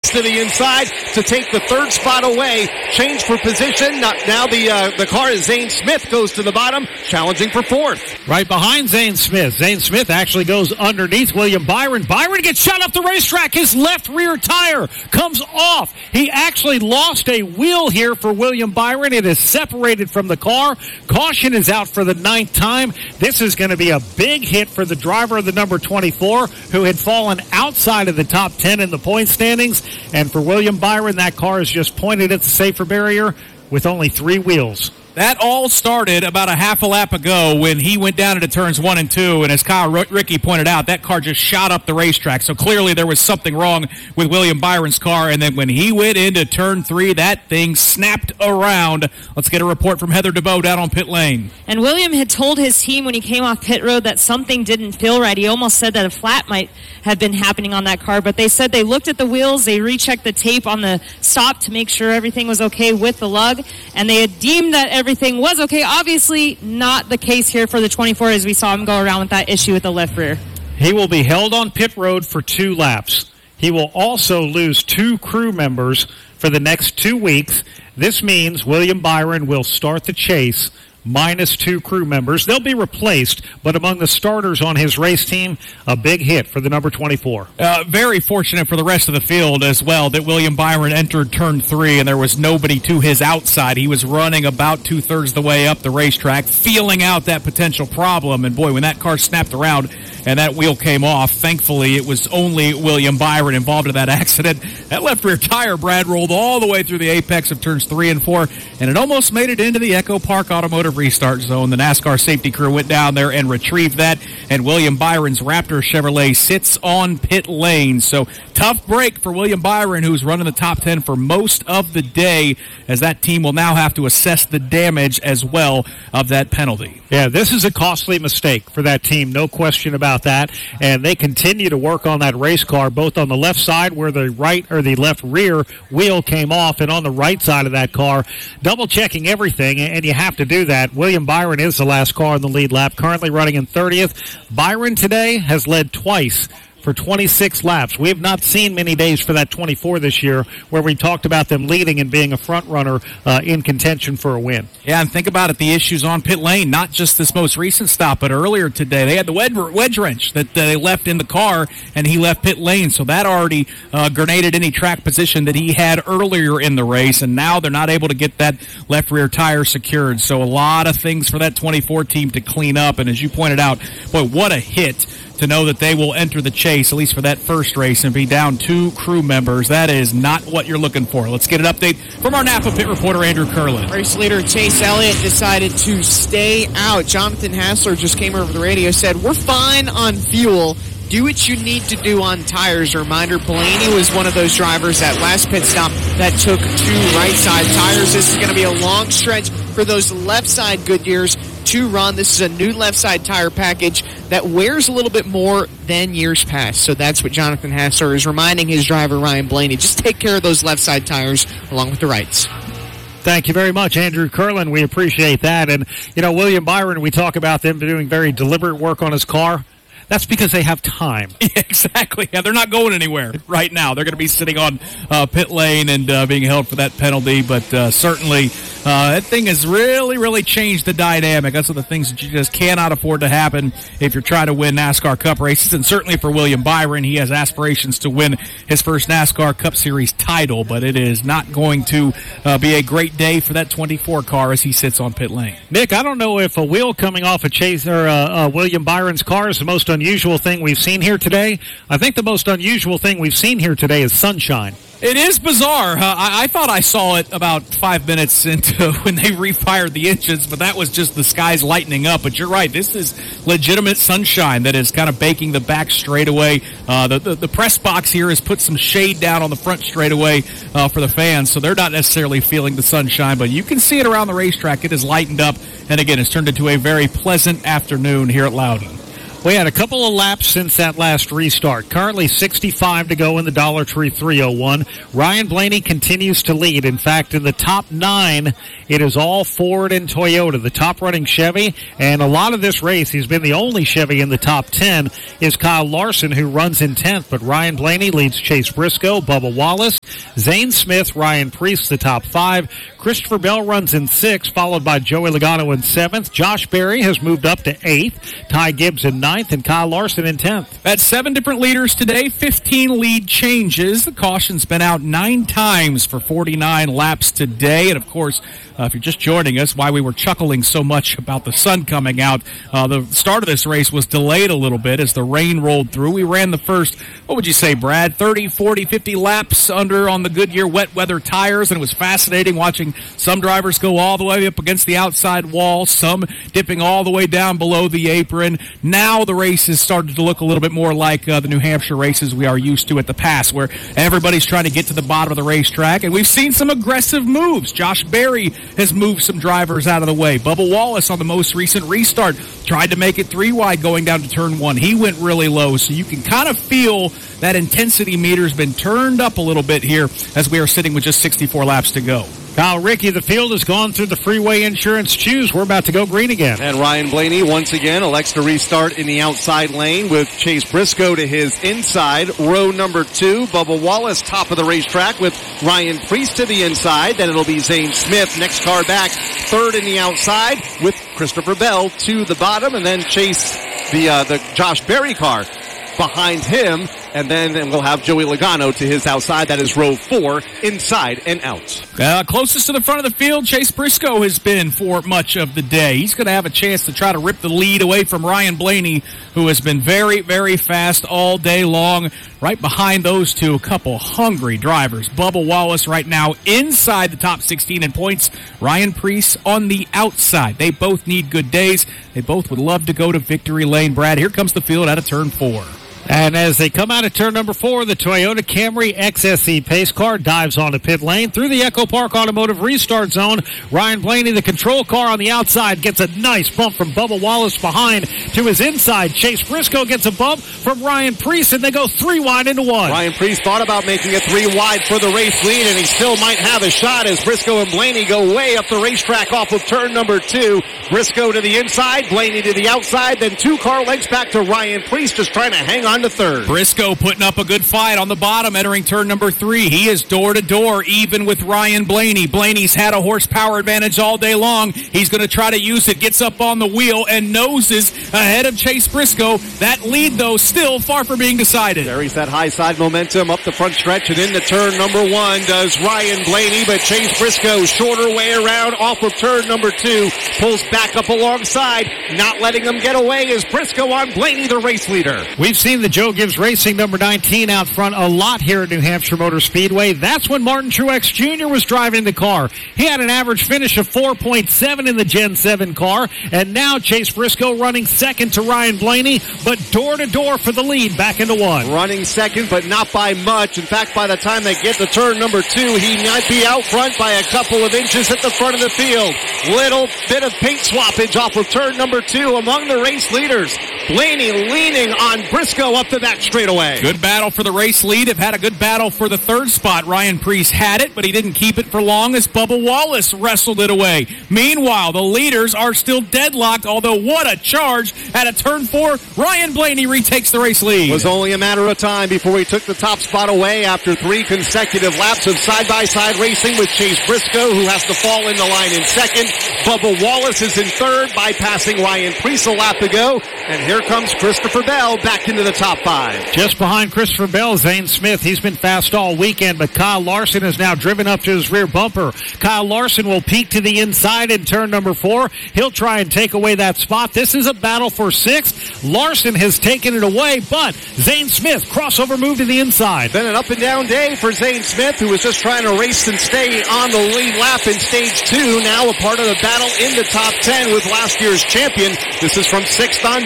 gets to the inside to take the third spot away. Change for position. Now the car is Zane Smith goes to the bottom, challenging for fourth. Right behind Zane Smith. Zane Smith actually goes underneath William Byron. Byron gets shot up the racetrack. His left rear tire comes off. He actually lost a wheel here for William Byron. It is separated from the car. Caution is out for the 9th time. This is going to be a big hit for the driver of the number 24, who had fallen outside of the top 10 in the point standings. And for William Byron, that car is just pointed at the safer barrier with only 3 wheels. That all started about a half a lap ago when he went down into turns 1 and 2, and as Kyle Rickey pointed out, that car just shot up the racetrack. So clearly there was something wrong with William Byron's car, and then when he went into turn 3, that thing snapped around. Let's get a report from Heather DeBoe down on pit lane. And William had told his team when he came off pit road that something didn't feel right. He almost said that a flat might have been happening on that car, but they said they looked at the wheels, they rechecked the tape on the stop to make sure everything was okay with the lug, and they had deemed that everything was okay. Obviously not the case here for the 24 as we saw him go around with that issue with the left rear. He will be held on pit road for 2 laps. He will also lose 2 crew members for the next 2 weeks. This means William Byron will start the chase minus 2 crew members. They'll be replaced, but among the starters on his race team, a big hit for the number 24. Very fortunate for the rest of the field as well that William Byron entered turn 3 and there was nobody to his outside. He was running about 2/3 the way up the racetrack, feeling out that potential problem. And boy, when that car snapped around and that wheel came off, thankfully it was only William Byron involved in that accident. That left rear tire, Brad, rolled all the way through the apex of turns 3 and 4, and it almost made it into the Echo Park Automotive restart zone. The NASCAR safety crew went down there and retrieved that, and William Byron's Raptor Chevrolet sits on pit lane. So tough break for William Byron, who's running the top 10 for most of the day, as that team will now have to assess the damage as well of that penalty. Yeah, this is a costly mistake for that team, no question about that, and they continue to work on that race car, both on the left side where the right or the left rear wheel came off, and on the right side of that car, double checking everything, and you have to do that. William Byron is the last car in the lead lap, currently running in 30th. Byron today has led twice for 26 laps. We have not seen many days for that 24 this year where we talked about them leading and being a front runner in contention for a win. Yeah, and think about it, the issues on pit lane, not just this most recent stop, but earlier today. They had the wedge wrench that they left in the car, and he left pit lane, so that already grenaded any track position that he had earlier in the race, and now they're not able to get that left rear tire secured. So a lot of things for that 24 team to clean up, and as you pointed out, boy, what a hit to know that they will enter the chase, at least for that first race, and be down 2 crew members. That is not what you're looking for. Let's get an update from our Napa pit reporter, Andrew Curlin. Race leader Chase Elliott decided to stay out. Jonathan Hassler just came over the radio, said, "We're fine on fuel. Do what you need to do on tires." A reminder, Blaney was one of those drivers at last pit stop that took 2 right side tires. This is going to be a long stretch for those left side Goodyears to run. This is a new left side tire package that wears a little bit more than years past. So that's what Jonathan Hassler is reminding his driver, Ryan Blaney. Just take care of those left side tires along with the rights. Thank you very much, Andrew Curlin. We appreciate that. And, you know, William Byron, we talk about them doing very deliberate work on his car. That's because they have time. Yeah, exactly. Yeah, they're not going anywhere right now. They're going to be sitting on pit lane and being held for that penalty. But certainly, that thing has really, really changed the dynamic. That's one of the things that you just cannot afford to happen if you're trying to win NASCAR Cup races. And certainly for William Byron, he has aspirations to win his first NASCAR Cup Series title. But it is not going to be a great day for that 24 car as he sits on pit lane. Nick, I don't know if a wheel coming off a Chase or William Byron's car is the most unusual thing we've seen here today. I think the most unusual thing we've seen here today is sunshine. It is bizarre. I thought I saw it about 5 minutes into when they refired the engines, but that was just the skies lightening up. But you're right. This is legitimate sunshine that is kind of baking the back straightaway. The press box here has put some shade down on the front straightaway for the fans, so they're not necessarily feeling the sunshine, but you can see it around the racetrack. It is lightened up, and again, it's turned into a very pleasant afternoon here at Loudon. We had a couple of laps since that last restart. Currently 65 to go in the Dollar Tree 301. Ryan Blaney continues to lead. In fact, in the top 9, it is all Ford and Toyota. The top running Chevy, and a lot of this race, he's been the only Chevy in the top 10, is Kyle Larson, who runs in 10th. But Ryan Blaney leads Chase Briscoe, Bubba Wallace, Zane Smith, Ryan Priest, the top 5. Christopher Bell runs in 6th, followed by Joey Logano in 7th. Josh Berry has moved up to 8th. Ty Gibbs in 9th, and Kyle Larson in 10th. That's 7 different leaders today, 15 lead changes. The caution's been out 9 times for 49 laps today. And, of course, if you're just joining us, why we were chuckling so much about the sun coming out, the start of this race was delayed a little bit as the rain rolled through. We ran the first, what would you say, Brad, 30, 40, 50 laps under on the Goodyear wet weather tires, and it was fascinating watching some drivers go all the way up against the outside wall, some dipping all the way down below the apron. Now the race has started to look a little bit more like the New Hampshire races we are used to at the past, where everybody's trying to get to the bottom of the racetrack, and we've seen some aggressive moves. Josh Berry has moved some drivers out of the way. Bubba Wallace on the most recent restart tried to make it 3 wide going down to turn 1. He went really low, so you can kind of feel that intensity meter's been turned up a little bit here as we are sitting with just 64 laps to go. Kyle Rickey, the field has gone through the Freeway Insurance Choose. We're about to go green again. And Ryan Blaney once again elects to restart in the outside lane with Chase Briscoe to his inside. Row number 2, Bubba Wallace top of the racetrack with Ryan Priest to the inside. Then it'll be Zane Smith, next car back, third in the outside with Christopher Bell to the bottom. And then Chase, the Josh Berry car behind him, and then we'll have Joey Logano to his outside. That is row 4, inside and out. Closest to the front of the field, Chase Briscoe has been for much of the day. He's going to have a chance to try to rip the lead away from Ryan Blaney, who has been very, very fast all day long. Right behind those two, a couple hungry drivers. Bubba Wallace right now inside the top 16 in points. Ryan Priest on the outside. They both need good days. They both would love to go to victory lane. Brad, here comes the field out of turn 4. And as they come out of turn number 4, the Toyota Camry XSE pace car dives onto pit lane through the Echo Park Automotive restart zone. Ryan Blaney, the control car on the outside, gets a nice bump from Bubba Wallace behind to his inside. Chase Briscoe gets a bump from Ryan Priest, and they go 3 wide into 1. Ryan Priest thought about making it 3 wide for the race lead, and he still might have a shot as Briscoe and Blaney go way up the racetrack off of turn number 2. Briscoe to the inside, Blaney to the outside, then 2 car lengths back to Ryan Priest, just trying to hang on to third. Briscoe putting up a good fight on the bottom, entering turn number 3. He is door to door, even with Ryan Blaney. Blaney's had a horsepower advantage all day long. He's going to try to use it, gets up on the wheel, and noses ahead of Chase Briscoe. That lead, though, still far from being decided. Carries that high side momentum up the front stretch and into turn number 1 does Ryan Blaney, but Chase Briscoe, shorter way around off of turn number 2, pulls back up alongside, not letting them get away is Briscoe on Blaney, the race leader. We've seen the Joe Gibbs Racing number 19 out front a lot here at New Hampshire Motor Speedway. That's when Martin Truex Jr. was driving the car. He had an average finish of 4.7 in the Gen 7 car, and now Chase Briscoe running second to Ryan Blaney, but door to door for the lead back into 1. Running second, but not by much. In fact, by the time they get to turn number 2, he might be out front by a couple of inches at the front of the field. Little bit of paint swappage off of turn number 2 among the race leaders. Blaney leaning on Briscoe up the back straightaway. Good battle for the race lead. Have had a good battle for the third spot. Ryan Priest had it, but he didn't keep it for long as Bubba Wallace wrestled it away. Meanwhile, the leaders are still deadlocked, although what a charge at a turn 4. Ryan Blaney retakes the race lead. It was only a matter of time before he took the top spot away after 3 consecutive laps of side-by-side racing with Chase Briscoe, who has to fall in the line in second. Bubba Wallace is in third, bypassing Ryan Priest a lap ago. And here comes Christopher Bell back into the top 5. Just behind Christopher Bell, Zane Smith. He's been fast all weekend, but Kyle Larson is now driven up to his rear bumper. Kyle Larson will peek to the inside in turn number 4. He'll try and take away that spot. This is a battle for 6th. Larson has taken it away, but Zane Smith, crossover move to the inside. Been an up and down day for Zane Smith, who was just trying to race and stay on the lead lap in stage 2. Now a part of the battle in the top 10 with last year's champion. This is from 6th on back.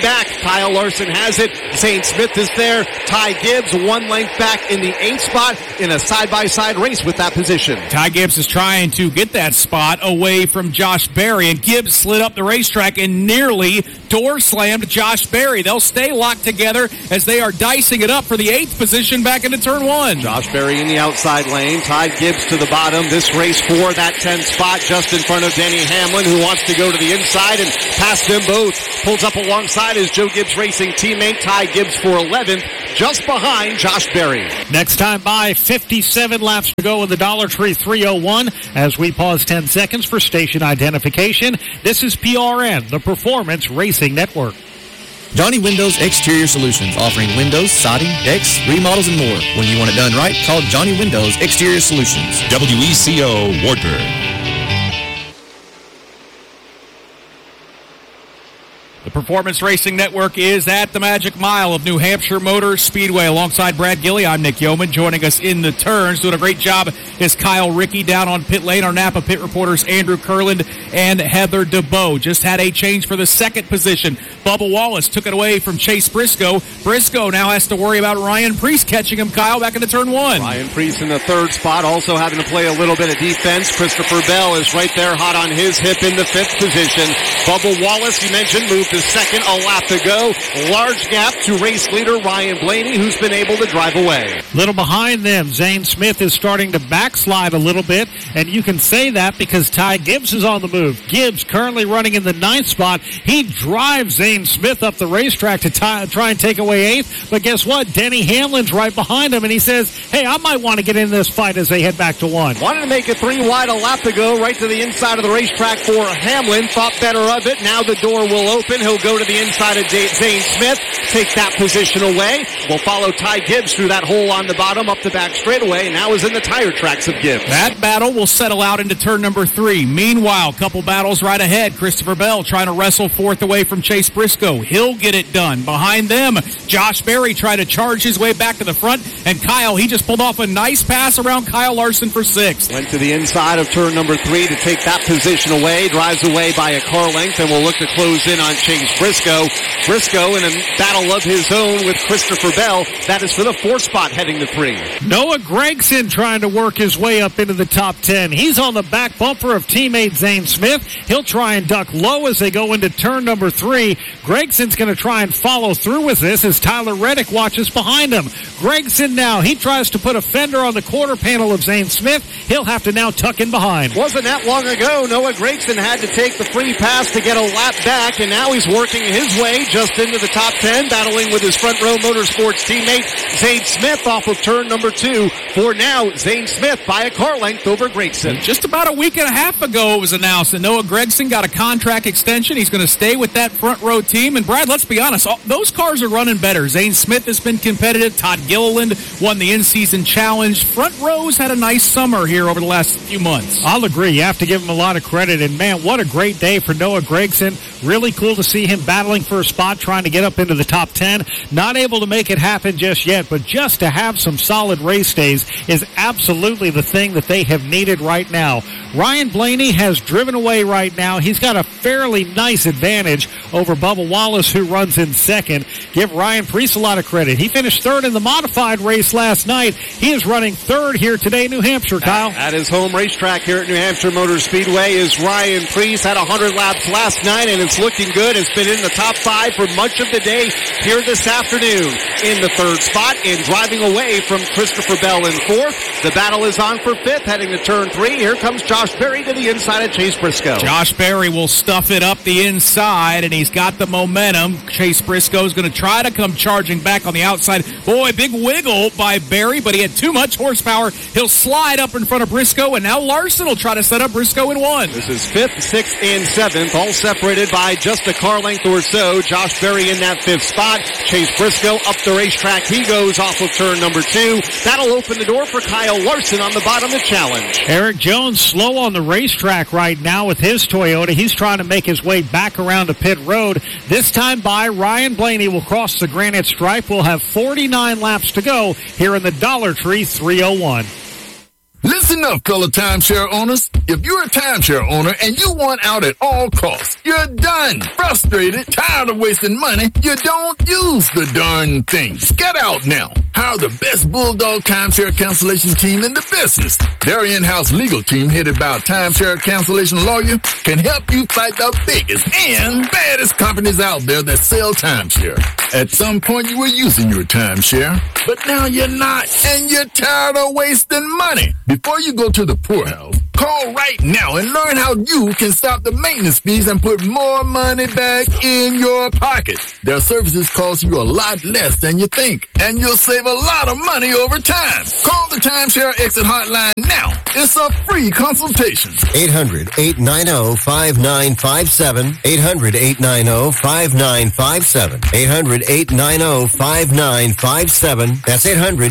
Kyle Larson has it. Zane Smith is there. Ty Gibbs 1 length back in the 8th spot in a side-by-side race with that position. Ty Gibbs is trying to get that spot away from Josh Berry, and Gibbs slid up the racetrack and nearly door slammed Josh Berry. They'll stay locked together as they are dicing it up for the 8th position back into turn 1. Josh Berry in the outside lane. Ty Gibbs to the bottom. This race for that 10th spot just in front of Denny Hamlin, who wants to go to the inside and pass them both. Pulls up alongside his Joe Gibbs Racing teammate Ty Gibbs for 11th, just behind Josh Berry. Next time by, 57 laps to go in the Dollar Tree 301 as we pause 10 seconds for station identification. This is PRN, the Performance Racing Network. Johnny Windows Exterior Solutions, offering windows, siding, decks, remodels, and more. When you want it done right, call Johnny Windows Exterior Solutions. WECO Wartburg. The Performance Racing Network is at the Magic Mile of New Hampshire Motor Speedway. Alongside Brad Gilley, I'm Nick Yeoman. Joining us in the turns, doing a great job, is Kyle Rickey down on pit lane. Our Napa pit reporters, Andrew Kurland and Heather DeBoe. Just had a change for the 2nd position. Bubba Wallace took it away from Chase Briscoe. Briscoe now has to worry about Ryan Preece catching him, Kyle, back into turn 1. Ryan Preece in the 3rd spot, also having to play a little bit of defense. Christopher Bell is right there, hot on his hip in the 5th position. Bubba Wallace, you mentioned, moved to 2nd, a lap to go. Large gap to race leader Ryan Blaney, who's been able to drive away. Little behind them, Zane Smith is starting to backslide a little bit, and you can say that because Ty Gibbs is on the move. Gibbs currently running in the 9th spot. He drives Zane Smith up the racetrack to try and take away 8th, but guess what? Denny Hamlin's right behind him, and he says, hey, I might want to get in this fight as they head back to 1. Wanted to make it 3 wide, a lap to go, right to the inside of the racetrack for Hamlin. Thought better of it. Now the door will open. He'll go to the inside of Zane Smith, take that position away. We'll follow Ty Gibbs through that hole on the bottom, up the back straightaway. Now is in the tire tracks of Gibbs. That battle will settle out into turn number 3. Meanwhile, couple battles right ahead. Christopher Bell trying to wrestle 4th away from Chase Briscoe. He'll get it done. Behind them, Josh Berry tried to charge his way back to the front, and Kyle, he just pulled off a nice pass around Kyle Larson for 6th. Went to the inside of turn number 3 to take that position away. Drives away by a car length, and will look to close in on Chase Briscoe. Briscoe in a battle of his own with Christopher Bell. That is for the 4th spot heading to 3. Noah Gregson trying to work his way up into the top 10. He's on the back bumper of teammate Zane Smith. He'll try and duck low as they go into turn number 3. Gregson's going to try and follow through with this as Tyler Reddick watches behind him. Gregson now, he tries to put a fender on the quarter panel of Zane Smith. He'll have to now tuck in behind. Wasn't that long ago, Noah Gregson had to take the free pass to get a lap back, and now he's working his way just into the top 10, battling with his Front Row Motorsports teammate Zane Smith off of turn number 2. For now, Zane Smith by a car length over Gregson. Just about a week and a half ago, it was announced that Noah Gregson got a contract extension. He's going to stay with that Front Row team. And Brad, let's be honest, those cars are running better. Zane Smith has been competitive. Todd Gilliland won the in-season challenge. Front Row's had a nice summer here over the last few months. I'll agree. You have to give him a lot of credit. And man, what a great day for Noah Gregson. Really cool to see him battling for a spot, trying to get up into the top 10. Not able to make it happen just yet, but just to have some solid race days is absolutely the thing that they have needed right now. Ryan Blaney has driven away right now. He's got a fairly nice advantage over Bubba Wallace, who runs in 2nd. Give Ryan Preece a lot of credit. He finished 3rd in the modified race last night. He is running 3rd here today in New Hampshire, Kyle. At his home racetrack here at New Hampshire Motor Speedway is Ryan Preece. Had 100 laps last night, and it's looking good. It's been in the top 5 for much of the day here this afternoon. In the 3rd spot and driving away from Christopher Bell in 4th. The battle is on for 5th, heading to turn 3. Here comes Josh Berry to the inside of Chase Briscoe. Josh Berry will stuff it up the inside, and he's got the momentum. Chase Briscoe is going to try to come charging back on the outside. Boy, big wiggle by Berry, but he had too much horsepower. He'll slide up in front of Briscoe, and now Larson will try to set up Briscoe in 1. This is 5th, 6th, and 7th, all separated by just a car length or so. Josh Berry in that 5th spot. Chase Briscoe up the racetrack. He goes off of turn number 2. That'll open the door for Kyle Larson on the bottom of the challenge. Eric Jones slow on the racetrack right now with his Toyota. He's trying to make his way back around to pit road. This time by Ryan Blaney will cross the granite stripe. We'll have 49 laps to go here in the Dollar Tree 301. Listen enough, fellow timeshare owners. If you're a timeshare owner and you want out at all costs, you're done. Frustrated, tired of wasting money, you don't use the darn things. Get out now. Hire the best Bulldog timeshare cancellation team in the business. Their in-house legal team, headed by a timeshare cancellation lawyer, can help you fight the biggest and baddest companies out there that sell timeshare. At some point, you were using your timeshare, but now you're not, and you're tired of wasting money. Before you go to the poorhouse, call right now and learn how you can stop the maintenance fees and put more money back in your pocket. Their services cost you a lot less than you think, and you'll save a lot of money over time. Call the Timeshare Exit Hotline now. It's a free consultation. 800-890-5957. 800-890-5957. 800-890-5957. That's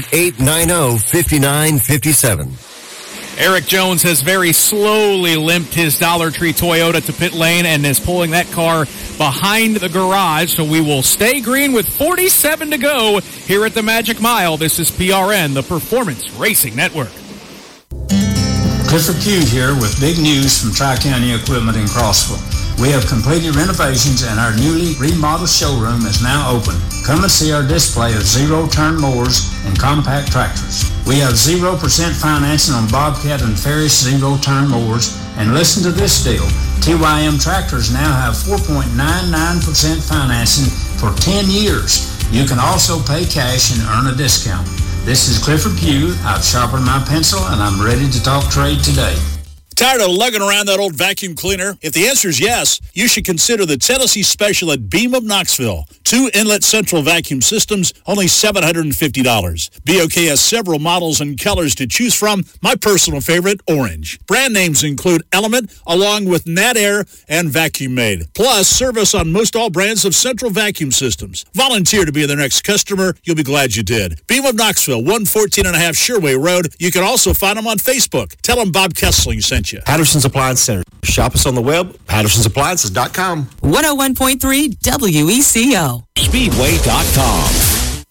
800-890-5957. Eric Jones has very slowly limped his Dollar Tree Toyota to pit lane and is pulling that car behind the garage. So we will stay green with 47 to go here at the Magic Mile. This is PRN, the Performance Racing Network. Clifford Pugh here with big news from Tri-County Equipment in Crossville. We have completed renovations and our newly remodeled showroom is now open. Come and see our display of zero-turn mowers and compact tractors. We have 0% financing on Bobcat and Ferris zero-turn mowers. And listen to this deal. TYM tractors now have 4.99% financing for 10 years. You can also pay cash and earn a discount. This is Clifford Pugh. I've sharpened my pencil and I'm ready to talk trade today. Tired of lugging around that old vacuum cleaner? If the answer is yes, you should consider the Tennessee special at Beam of Knoxville. 2 inlet central vacuum systems, only $750. BOK has several models and colors to choose from. My personal favorite, orange. Brand names include Element, along with Nat Air and Vacuum Made. Plus, service on most all brands of central vacuum systems. Volunteer to be their next customer. You'll be glad you did. Beam of Knoxville, 114 and a half Sherway Road. You can also find them on Facebook. Tell them Bob Kessling sent you. Patterson's Appliance Center. Shop us on the web, pattersonsappliances.com. 101.3 WECO. Speedway.com.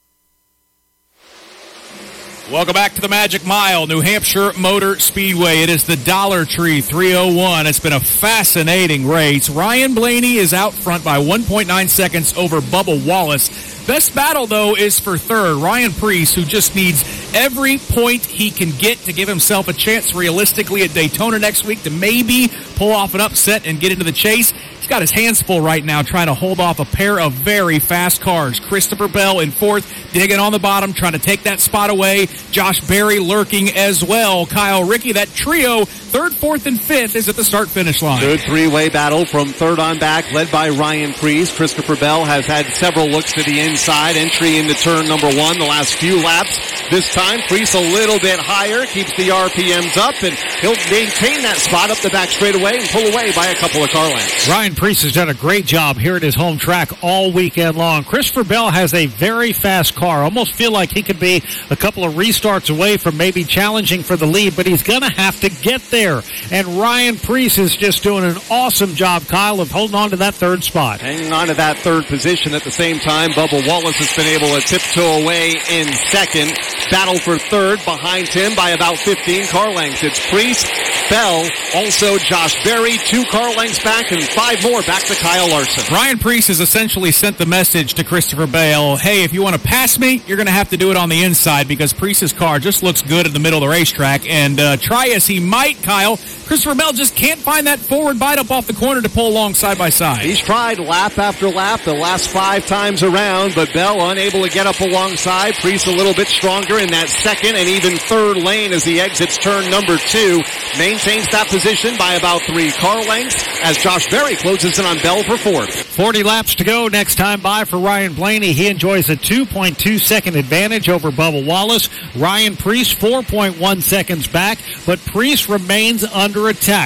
Welcome back to the Magic Mile, New Hampshire Motor Speedway. It is the Dollar Tree 301. It's been a fascinating race. Ryan Blaney is out front by 1.9 seconds over Bubba Wallace. Best battle, though, is for third. Ryan Preece, who just needs every point he can get to give himself a chance realistically at Daytona next week to maybe pull off an upset and get into the chase. He's got his hands full right now trying to hold off a pair of very fast cars. Christopher Bell in fourth, digging on the bottom, trying to take that spot away. Josh Berry lurking as well. Kyle Rickey, that trio, third, fourth, and fifth is at the start-finish line. Good three-way battle from third on back, led by Ryan Preece. Christopher Bell has had several looks to the inside. Entry into turn number 1 the last few laps. This time, Preece a little bit higher, keeps the RPMs up, and he'll maintain that spot up the back straightaway and pull away by a couple of car lengths. Ryan Preece has done a great job here at his home track all weekend long. Christopher Bell has a very fast car. Almost feel like he could be a couple of restarts away from maybe challenging for the lead, but he's going to have to get there. And Ryan Preece is just doing an awesome job, Kyle, of holding on to that third spot. Hanging on to that third position at the same time. Bubba Wallace has been able to tiptoe away in second. Battle for third behind him by about 15 car lengths. It's Preece, Bell, also Josh Berry, 2 car lengths back, and 5 more back to Kyle Larson. Ryan Preece has essentially sent the message to Christopher Bell, hey, if you want to pass me, you're going to have to do it on the inside because Preece's car just looks good in the middle of the racetrack. And try as he might, Kyle, Christopher Bell just can't find that forward bite up off the corner to pull along side by side. He's tried lap after lap the last 5 times around, but Bell unable to get up alongside. Preece a little bit stronger in that second and even third lane as he exits turn number 2. Maintains that position by about 3 car lengths as Josh Berry closes in on Bell for fourth. 40 laps to go next time by for Ryan Blaney. He enjoys a 2.2 second advantage over Bubba Wallace. Ryan Preece 4.1 seconds back, but Preece remains under attack.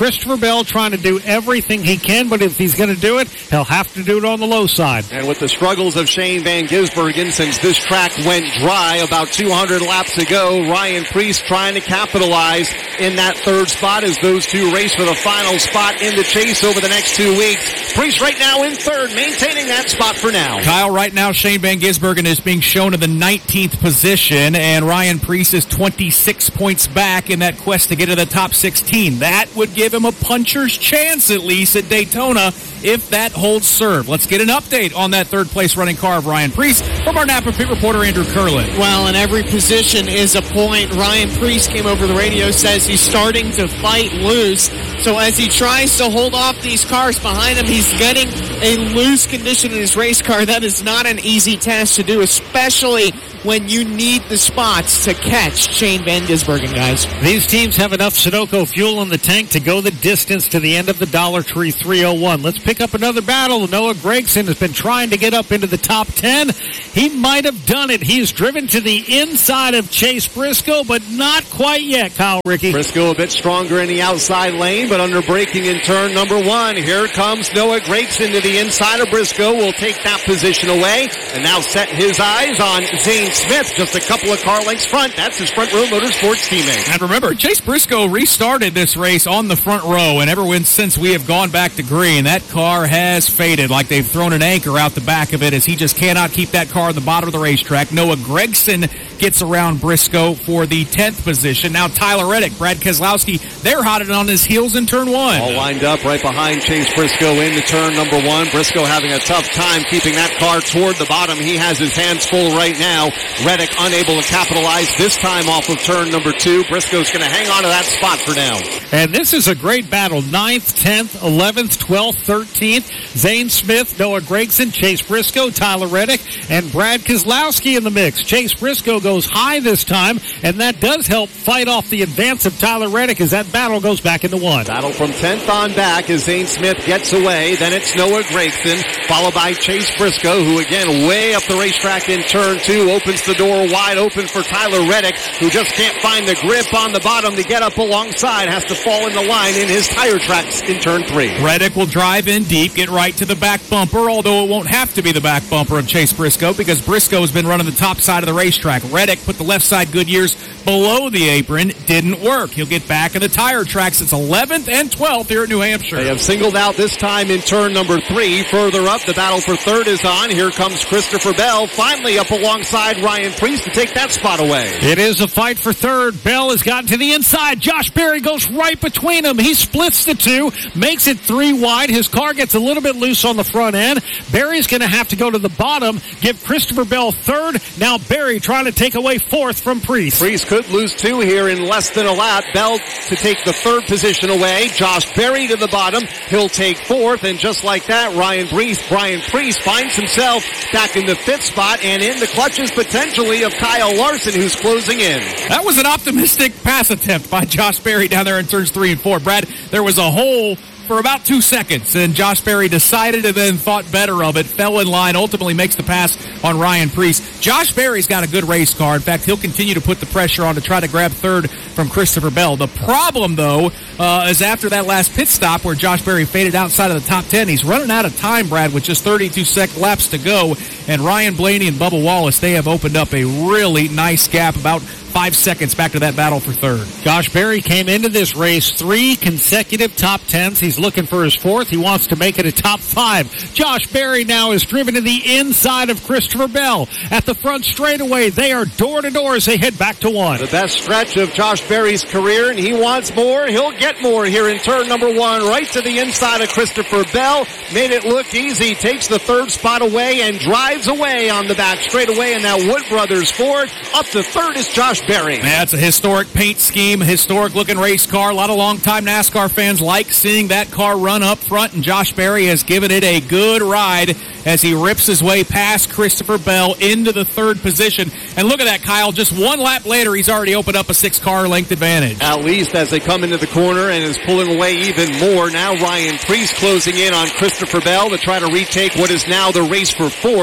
Christopher Bell trying to do everything he can, but if he's going to do it, he'll have to do it on the low side. And with the struggles of Shane Van Gisbergen since this track went dry about 200 laps ago, Ryan Preece trying to capitalize in that third spot as those two race for the final spot in the chase over the next 2 weeks. Preece right now in third, maintaining that spot for now. Kyle, right now Shane Van Gisbergen is being shown in the 19th position, and Ryan Preece is 26 points back in that quest to get to the top 16. That would give him a puncher's chance, at least, at Daytona, if that holds serve. Let's get an update on that third-place running car of Ryan Preece from our Napa Pit reporter, Andrew Curlin. Well, in every position is a point. Ryan Preece came over the radio, says he's starting to fight loose. So as he tries to hold off these cars behind him, he's getting a loose condition in his race car. That is not an easy task to do, especially when you need the spots to catch Shane Van Gisbergen, guys. These teams have enough Sunoco fuel in the tank to go the distance to the end of the Dollar Tree 301. Let's pick up another battle. Noah Gragson has been trying to get up into the top 10. He might have done it. He's driven to the inside of Chase Briscoe, but not quite yet, Kyle Rickey. Briscoe a bit stronger in the outside lane, but under braking in turn number 1. Here comes Noah Gragson to the inside of Briscoe. Will take that position away and now set his eyes on Zane Smith, just a couple of car lengths front. That's his Front Row Motorsports teammate. And remember, Chase Briscoe restarted this race on the front row, and ever since we have gone back to green, that car has faded like they've thrown an anchor out the back of it as he just cannot keep that car at the bottom of the racetrack. Noah Gragson gets around Briscoe for the 10th position. Now Tyler Reddick, Brad Keselowski, they're hotted on his heels in turn 1. All lined up right behind Chase Briscoe into turn number 1. Briscoe having a tough time keeping that car toward the bottom. He has his hands full right now. Reddick unable to capitalize this time off of turn number 2. Briscoe's going to hang on to that spot for now. And this is a great battle. 9th, 10th, 11th, 12th, 13th. Zane Smith, Noah Gragson, Chase Briscoe, Tyler Reddick, and Brad Keselowski in the mix. Chase Briscoe goes high this time, and that does help fight off the advance of Tyler Reddick as that battle goes back into 1. Battle from 10th on back as Zane Smith gets away. Then it's Noah Gragson, followed by Chase Briscoe, who again way up the racetrack in turn 2, opens the door wide open for Tyler Reddick, who just can't find the grip on the bottom to get up alongside, has to fall in the line in his tire tracks in turn 3. Reddick will drive in deep, get right to the back bumper, although it won't have to be the back bumper of Chase Briscoe because Briscoe has been running the top side of the racetrack. Reddick put the left side Goodyears below the apron. Didn't work. He'll get back in the tire tracks. It's 11th and 12th here at New Hampshire. They have singled out this time in turn number 3. Further up, the battle for third is on. Here comes Christopher Bell, finally up alongside Ryan Preece to take that spot away. It is a fight for third. Bell has gotten to the inside. Josh Berry goes right between them. He splits the two, makes it 3 wide. His car gets a little bit loose on the front end. Berry's going to have to go to the bottom, give Christopher Bell third. Now Berry trying to take away fourth from Preece. Preece could lose 2 here in less than a lap. Bell to take the third position away. Josh Berry to the bottom. He'll take 4th, and just like that, Brian Preece finds himself back in the 5th spot and in the clutches potentially of Kyle Larson, who's closing in. That was an optimistic pass attempt by Josh Berry down there in turns 3 and 4. Brad, there was a hole for about 2 seconds, and Josh Berry decided and then thought better of it, fell in line, ultimately makes the pass on Ryan Preece. Josh Berry's got a good race car. In fact, he'll continue to put the pressure on to try to grab third from Christopher Bell. The problem, though, is after that last pit stop where Josh Berry faded outside of the top 10, he's running out of time, Brad, with just 32 laps to go, and Ryan Blaney and Bubba Wallace, they have opened up a really nice gap, about 5 seconds back to that battle for third. Josh Berry came into this race 3 consecutive top 10s. He's looking for his 4th. He wants to make it a top 5. Josh Berry now is driven to the inside of Christopher Bell. At the front straightaway, they are door to door as they head back to 1. The best stretch of Josh Berry's career, and he wants more. He'll get more here in turn number 1, right to the inside of Christopher Bell. Made it look easy. Takes the 3rd spot away and drives away on the back straightaway in that Wood Brothers Ford. Up to 3rd is Josh Berry. That's a historic paint scheme, historic looking race car. A lot of longtime NASCAR fans like seeing that car run up front, and Josh Berry has given it a good ride as he rips his way past Christopher Bell into the 3rd position. And look at that, Kyle. Just 1 lap later, he's already opened up a 6-car length advantage. At least as they come into the corner and is pulling away even more. Now Ryan Preece closing in on Christopher Bell to try to retake what is now the race for 4th.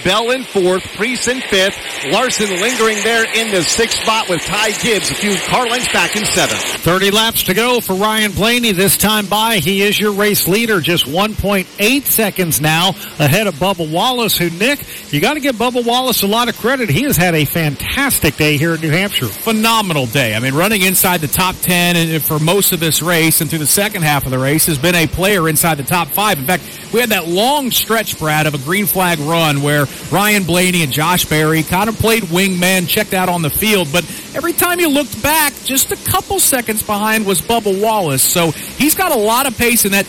Bell in fourth, Priest in fifth, Larson lingering there in the sixth spot with Ty Gibbs a few car lengths back in seventh. 30 laps to go for Ryan Blaney. This time by, he is your race leader, just 1.8 seconds now ahead of Bubba Wallace, who, Nick, you got to give Bubba Wallace a lot of credit. He has had a fantastic day here in New Hampshire. Phenomenal day. I mean, running inside the top 10 and for most of this race and through the second half of the race has been a player inside the top 5. In fact, we had that long stretch, Brad, of a green flag run where Ryan Blaney and Josh Berry kind of played wingman, checked out on the field, but every time you looked back, just a couple seconds behind was Bubba Wallace. So he's got a lot of pace in that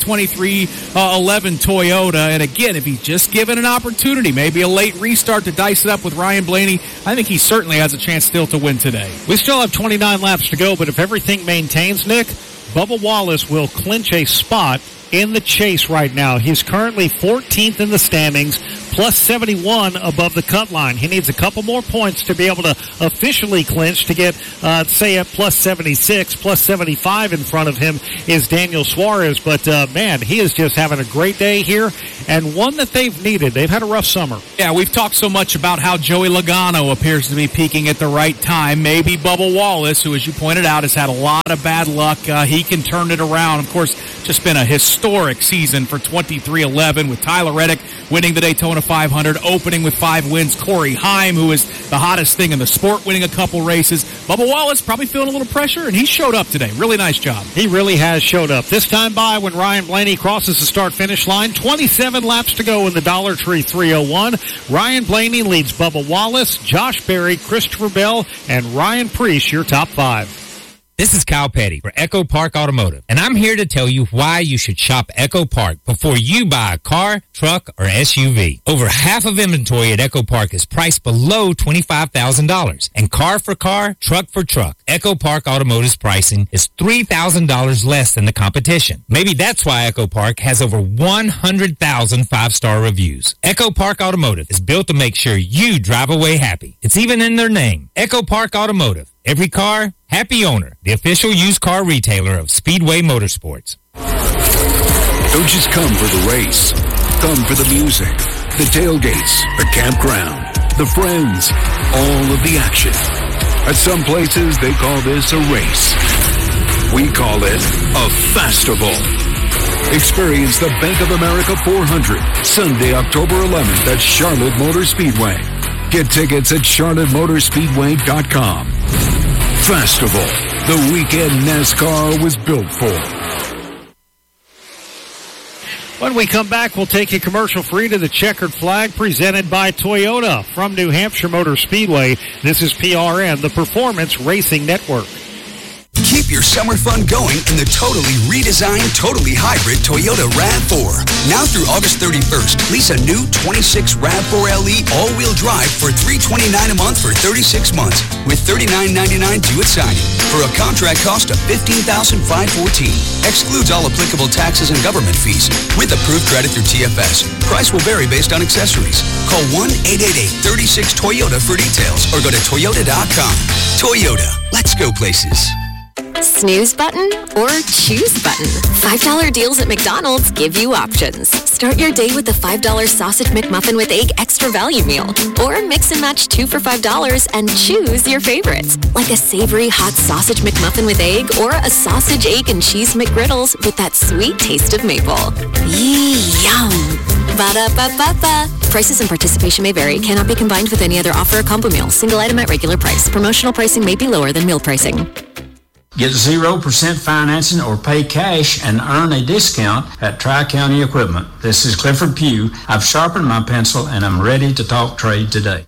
2311 Toyota. And again, if he's just given an opportunity, maybe a late restart to dice it up with Ryan Blaney, I think he certainly has a chance still to win today. We still have 29 laps to go, but if everything maintains, Nick, Bubba Wallace will clinch a spot in the chase right now. He's currently 14th in the standings, plus 71 above the cut line. He needs a couple more points to be able to officially clinch to get, say, at plus 76, plus 75 in front of him is Daniel Suarez. But, man, he is just having a great day here and one that they've needed. They've had a rough summer. Yeah, we've talked so much about how Joey Logano appears to be peaking at the right time. Maybe Bubba Wallace, who, as you pointed out, has had a lot of bad luck. He can turn it around. Of course, just been a historic season for 2311 with Tyler Reddick winning the Daytona 500, opening with 5 wins. Corey Heim, who is the hottest thing in the sport, winning a couple races. Bubba Wallace probably feeling a little pressure, and he showed up today. Really nice job. He really has showed up. This time by when Ryan Blaney crosses the start-finish line. 27 laps to go in the Dollar Tree 301. Ryan Blaney leads Bubba Wallace, Josh Berry, Christopher Bell, and Ryan Priest, your top 5. This is Kyle Petty for Echo Park Automotive, and I'm here to tell you why you should shop Echo Park before you buy a car, truck, or SUV. Over half of inventory at Echo Park is priced below $25,000, and car for car, truck for truck. Echo Park Automotive's pricing is $3,000 less than the competition. Maybe that's why Echo Park has over 100,000 five-star reviews. Echo Park Automotive is built to make sure you drive away happy. It's even in their name. Echo Park Automotive. Every car, happy owner. The official used car retailer of Speedway Motorsports. Don't just come for the race. Come for the music, the tailgates, the campground, the friends, all of the action. At some places, they call this a race. We call it a festival. Experience the Bank of America 400, Sunday, October 11th at Charlotte Motor Speedway. Get tickets at charlottemotorspeedway.com. Festival, the weekend NASCAR was built for. When we come back, we'll take you commercial-free to the Checkered Flag presented by Toyota from New Hampshire Motor Speedway. This is PRN, the Performance Racing Network. Keep your summer fun going in the totally redesigned, totally hybrid Toyota RAV4. Now through August 31st, lease a new 26 RAV4 LE all-wheel drive for $329 a month for 36 months with $39.99 due at signing for a contract cost of $15,514. Excludes all applicable taxes and government fees with approved credit through TFS. Price will vary based on accessories. Call 1-888-36-TOYOTA for details or go to toyota.com. Toyota, let's go places. Snooze button or choose button. $5 deals at McDonald's give you options. Start your day with the $5 Sausage McMuffin with Egg Extra Value Meal. Or mix and match 2 for $5 and choose your favorites. Like a savory hot Sausage McMuffin with egg or a sausage, egg, and cheese McGriddles with that sweet taste of maple. Yum! Ba-da-ba-ba-ba. Prices and participation may vary. Cannot be combined with any other offer or combo meal. Single item at regular price. Promotional pricing may be lower than meal pricing. Get 0% financing or pay cash and earn a discount at Tri-County Equipment. This is Clifford Pugh. I've sharpened my pencil and I'm ready to talk trade today.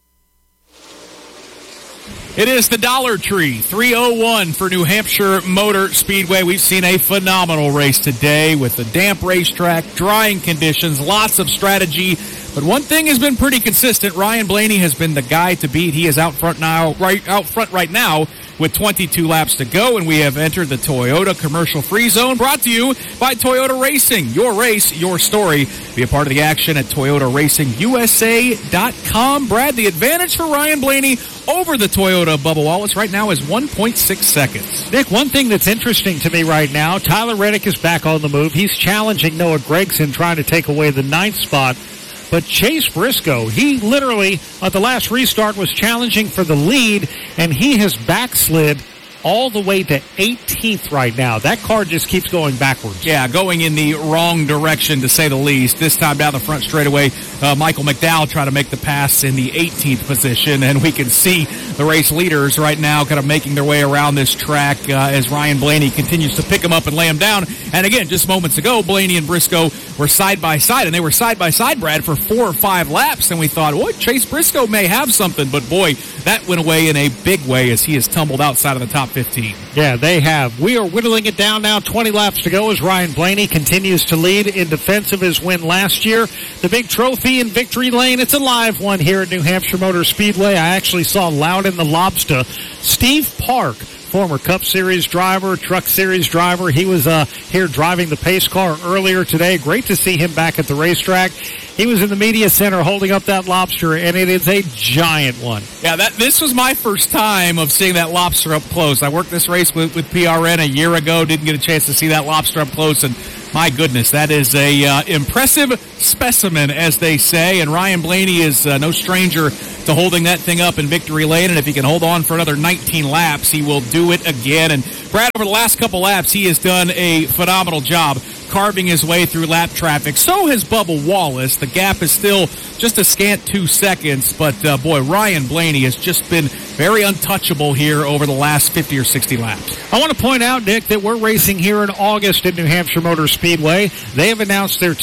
It is the Dollar Tree 301 for New Hampshire Motor Speedway. We've seen a phenomenal race today with the damp racetrack, drying conditions, lots of strategy. But one thing has been pretty consistent. Ryan Blaney has been the guy to beat. He is out front right now with 22 laps to go, and we have entered the Toyota commercial-free zone, brought to you by Toyota Racing. Your race, your story. Be a part of the action at ToyotaRacingUSA.com. Brad, the advantage for Ryan Blaney over the Toyota Bubba Wallace right now is 1.6 seconds. Nick, one thing that's interesting to me right now, Tyler Reddick is back on the move. He's challenging Noah Gragson, trying to take away the 9th spot. But Chase Briscoe, he literally, at the last restart, was challenging for the lead, and he has backslid all the way to 18th right now. That car just keeps going backwards. Yeah, going in the wrong direction, to say the least. This time down the front straightaway, Michael McDowell trying to make the pass in the 18th position, and we can see the race leaders right now kind of making their way around this track as Ryan Blaney continues to pick them up and lay them down. And again, just moments ago, Blaney and Briscoe were side by side, and they were side by side, Brad, for 4 or 5 laps, and we thought, well, Chase Briscoe may have something, but boy, that went away in a big way as he has tumbled outside of the top 15. Yeah, they have. We are whittling it down now. 20 laps to go as Ryan Blaney continues to lead in defense of his win last year. The big trophy in Victory Lane, it's a live one here at New Hampshire Motor Speedway. I actually saw Loudon the Lobster. Steve Park, former Cup Series driver, Truck Series driver. He was here driving the pace car earlier today. Great to see him back at the racetrack. He was in the media center holding up that lobster, and it is a giant one. Yeah, this was my first time of seeing that lobster up close. I worked this race with PRN a year ago. Didn't get a chance to see that lobster up close, and my goodness, that is a impressive specimen, as they say. And Ryan Blaney is no stranger to holding that thing up in Victory Lane. And if he can hold on for another 19 laps, he will do it again. And Brad, over the last couple laps, he has done a phenomenal job carving his way through lap traffic. So has Bubba Wallace. The gap is still just a scant 2 seconds. But, boy, Ryan Blaney has just been very untouchable here over the last 50 or 60 laps. I want to point out, Nick, that we're racing here in August at New Hampshire Motor Speedway. They have announced their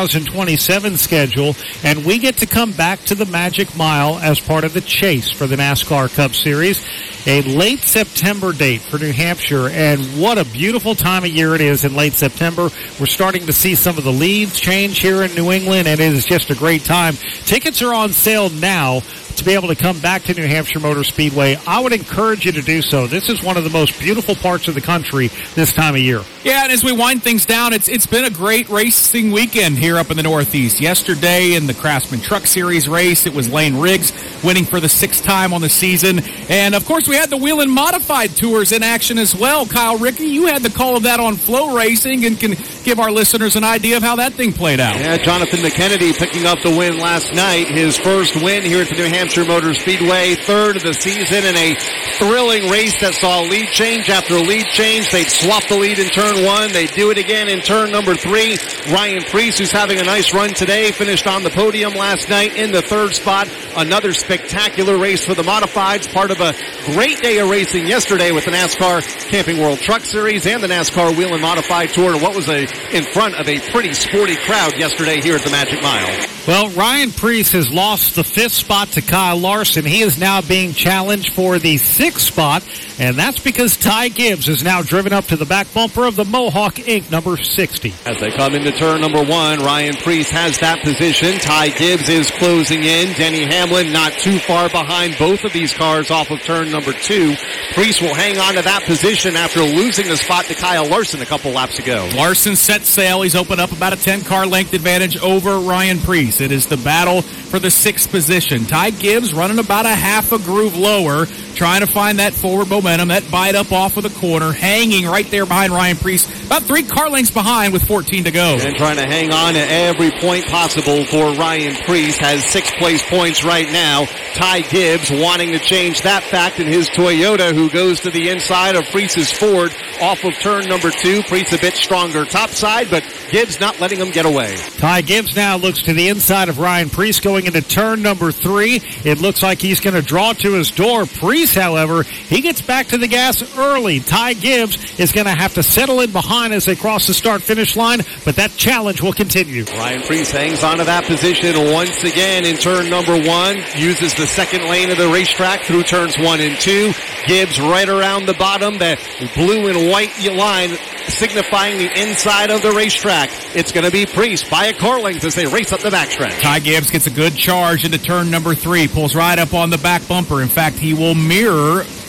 2027 schedule, and we get to come back to the Magic Mile as part of the chase for the NASCAR Cup Series. A late September date for New Hampshire, and what a beautiful time of year it is in late September. We're starting to see some of the leaves change here in New England, and it is just a great time. Tickets are on sale now to be able to come back to New Hampshire Motor Speedway. I would encourage you to do so. This is one of the most beautiful parts of the country this time of year. Yeah, and as we wind things down, it's been a great racing weekend here up in the Northeast. Yesterday in the Craftsman Truck Series race, it was Lane Riggs winning for the 6th time on the season. And, of course, we had the Whelen Modified Tours in action as well. Kyle Rickey, you had the call of that on Flow Racing and can give our listeners an idea of how that thing played out. Yeah, Jonathan McKennedy picking up the win last night. His first win here at the New Hampshire Motor Speedway, 3rd of the season in a thrilling race that saw lead change after lead change. They'd swap the lead in turn 1. They do it again in turn number 3. Ryan Preece, who's having a nice run today, finished on the podium last night in the 3rd spot. Another spectacular race for the Modifieds, part of a great day of racing yesterday with the NASCAR Camping World Truck Series and the NASCAR Whelen Modified Tour, and what was in front of a pretty sporty crowd yesterday here at the Magic Mile. Well, Ryan Preece has lost the 5th spot to Kyle Larson. He is now being challenged for the 6th spot, and that's because Ty Gibbs is now driven up to the back bumper of the Mohawk Inc. number 60. As they come into turn number 1, Ryan Preece has that position. Ty Gibbs is closing in. Denny Hamlin not too far behind both of these cars off of turn number 2. Preece will hang on to that position after losing the spot to Kyle Larson a couple laps ago. Larson set sail. He's opened up about a 10-car length advantage over Ryan Preece. It is the battle for the 6th position. Ty Gibbs running about a half a groove lower, trying to find that forward momentum, that bite up off of the corner, hanging right there behind Ryan Preece, about 3 car lengths behind with 14 to go. And trying to hang on to every point possible for Ryan Preece. Has 6th place points right now. Ty Gibbs wanting to change that fact in his Toyota, who goes to the inside of Preece's Ford off of turn number 2. Preece a bit stronger top side, but Gibbs not letting him get away. Ty Gibbs now looks to the inside of Ryan Preece going into turn number 3. It looks like he's going to draw to his door. Preece, however, he gets back to the gas early. Ty Gibbs is going to have to settle in behind as they cross the start-finish line, but that challenge will continue. Ryan Preece hangs on to that position once again in turn number 1. Uses the 2nd lane of the racetrack through turns 1 and 2. Gibbs right around the bottom, that blue and white line signifying the inside of the racetrack. It's going to be Preece by a car length as they race up the backstretch. Ty Gibbs gets a good charge into turn number 3, pulls right up on the back bumper. In fact, he will mirror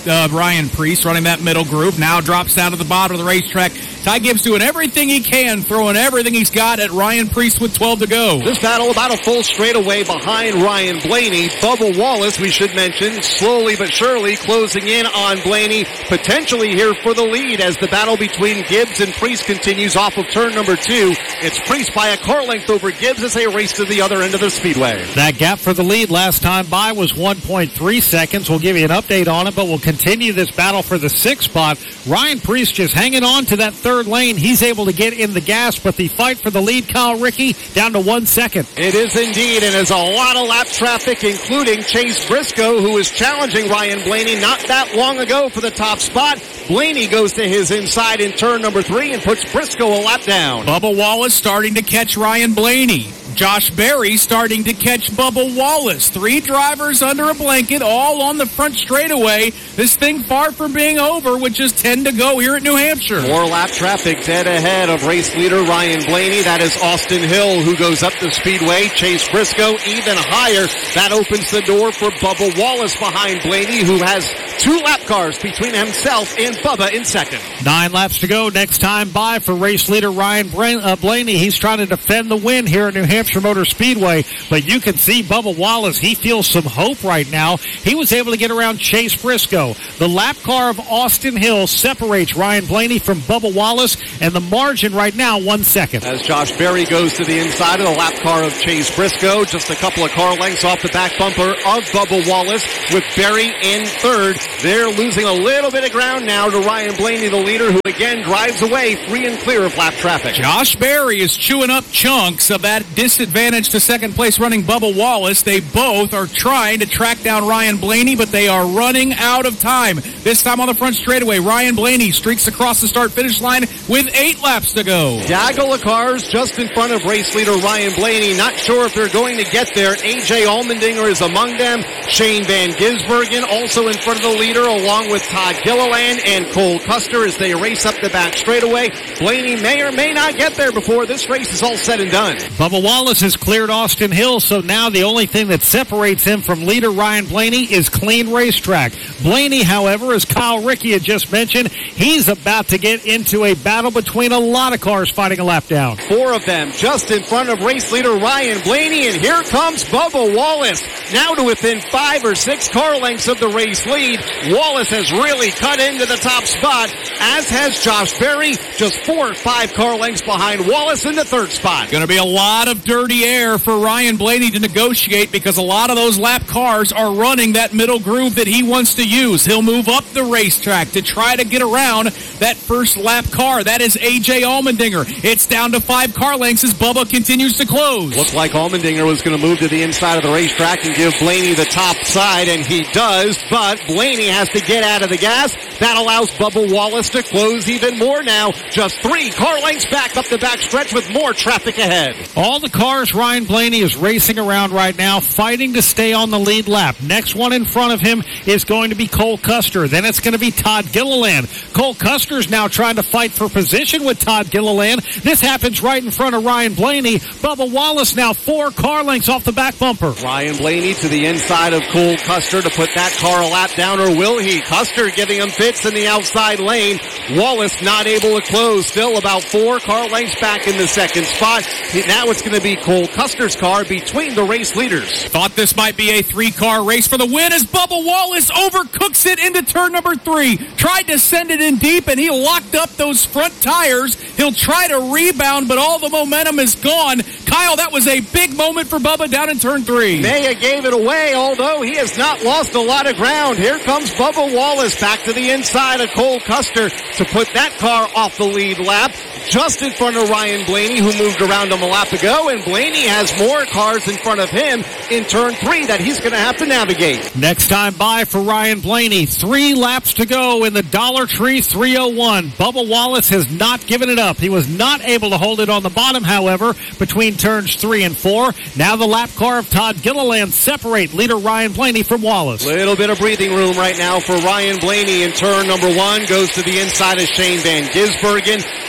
Ryan Preece running that middle group. Now drops down to the bottom of the racetrack. Ty Gibbs doing everything he can, throwing everything he's got at Ryan Preece with 12 to go. This battle about a full straightaway behind Ryan Blaney. Bubba Wallace, we should mention, slowly but surely closing in on Blaney, potentially here for the lead as the battle between Gibbs and Preece continues off of turn number 2. It's Preece by a car length over Gibbs as they race to the other end of the speedway. That gap for the lead last time by was 1.3 seconds. We'll give you an update on it, but we'll continue this battle for the 6th spot. Ryan Preece just hanging on to that third lane. He's able to get in the gas, but the fight for the lead, Kyle Rickey, down to 1 second. It is indeed, and there's a lot of lap traffic, including Chase Briscoe, who was challenging Ryan Blaney not that long ago for the top spot. Blaney goes to his inside in turn number 3 and puts Briscoe a lap down. Bubba Wallace starting to catch Ryan Blaney. Josh Berry starting to catch Bubba Wallace. 3 drivers under a blanket, all on the front straightaway. This thing far from being over with just 10 to go here at New Hampshire. More lap traffic dead ahead of race leader Ryan Blaney. That is Austin Hill, who goes up the speedway. Chase Briscoe even higher. That opens the door for Bubba Wallace behind Blaney, who has 2 lap cars between himself and Bubba in second. 9 laps to go. Next time by for race leader Ryan Blaney. He's trying to defend the win here at New Hampshire Motor Speedway, but you can see Bubba Wallace, he feels some hope right now. He was able to get around Chase Briscoe. The lap car of Austin Hill separates Ryan Blaney from Bubba Wallace, and the margin right now, 1 second. As Josh Berry goes to the inside of the lap car of Chase Briscoe, just a couple of car lengths off the back bumper of Bubba Wallace with Berry in third. They're losing a little bit of ground now to Ryan Blaney, the leader, who again drives away free and clear of lap traffic. Josh Berry is chewing up chunks of that disadvantage to second place running Bubba Wallace. They both are trying to track down Ryan Blaney, but they are running out of time. This time on the front straightaway, Ryan Blaney streaks across the start-finish line with 8 laps to go. Gaggle of cars just in front of race leader Ryan Blaney. Not sure if they're going to get there. A.J. Allmendinger is among them. Shane Van Gisbergen also in front of the leader, along with Todd Gilliland and Cole Custer as they race up the back straightaway. Blaney may or may not get there before this race is all said and done. Bubba Wallace has cleared Austin Hill, so now the only thing that separates him from leader Ryan Blaney is clean racetrack. Blaney, however, as Kyle Rickey had just mentioned, he's about to get into a battle between a lot of cars fighting a lap down. 4 of them just in front of race leader Ryan Blaney, and here comes Bubba Wallace, now to within 5 or 6 car lengths of the race lead. Wallace has really cut into the top spot, as has Josh Berry, just 4 or 5 car lengths behind Wallace in the 3rd spot. Going to be a lot of dirty air for Ryan Blaney to negotiate because a lot of those lap cars are running that middle groove that he wants to use. He'll move up the racetrack to try to get around that first lap car. That is A.J. Allmendinger. It's down to 5 car lengths as Bubba continues to close. Looked like Allmendinger was going to move to the inside of the racetrack and give Blaney the top side, and he does, but Blaney has to get out of the gas. That allows Bubba Wallace to close even more now. Just 3 car lengths back up the back stretch with more traffic ahead. All the cars Ryan Blaney is racing around right now, fighting to stay on the lead lap. Next one in front of him is going to be Cole Custer. Then it's going to be Todd Gilliland. Cole Custer's now trying to fight for position with Todd Gilliland. This happens right in front of Ryan Blaney. Bubba Wallace now 4 car lengths off the back bumper. Ryan Blaney to the inside of Cole Custer to put that car a lap down, or will he? Custer giving him fits in the outside lane. Wallace not able to close. Still about 4 car lengths back in the 2nd spot. Now it's going to be Cole Custer's car between the race leaders. Thought this might be a 3-car race for the win as Bubba Wallace overcooks it into turn number 3. Tried to send it in deep and he locked up those front tires. He'll try to rebound, but all the momentum is gone. Kyle, that was a big moment for Bubba down in turn 3. Maya gave it away, although he has not lost a lot of ground. Here comes Bubba Wallace back to the inside of Cole Custer to put that car off the lead lap, just in front of Ryan Blaney, who moved around him a lap ago, and Blaney has more cars in front of him in turn 3 that he's going to have to navigate. Next time by for Ryan Blaney, 3 laps to go in the Dollar Tree 301. Bubba Wallace has not given it up. He was not able to hold it on the bottom, however, between turns 3 and 4. Now the lap car of Todd Gilliland separate leader Ryan Blaney from Wallace. Little bit of breathing room right now for Ryan Blaney in turn number 1. Goes to the inside of Shane Van Gisbergen.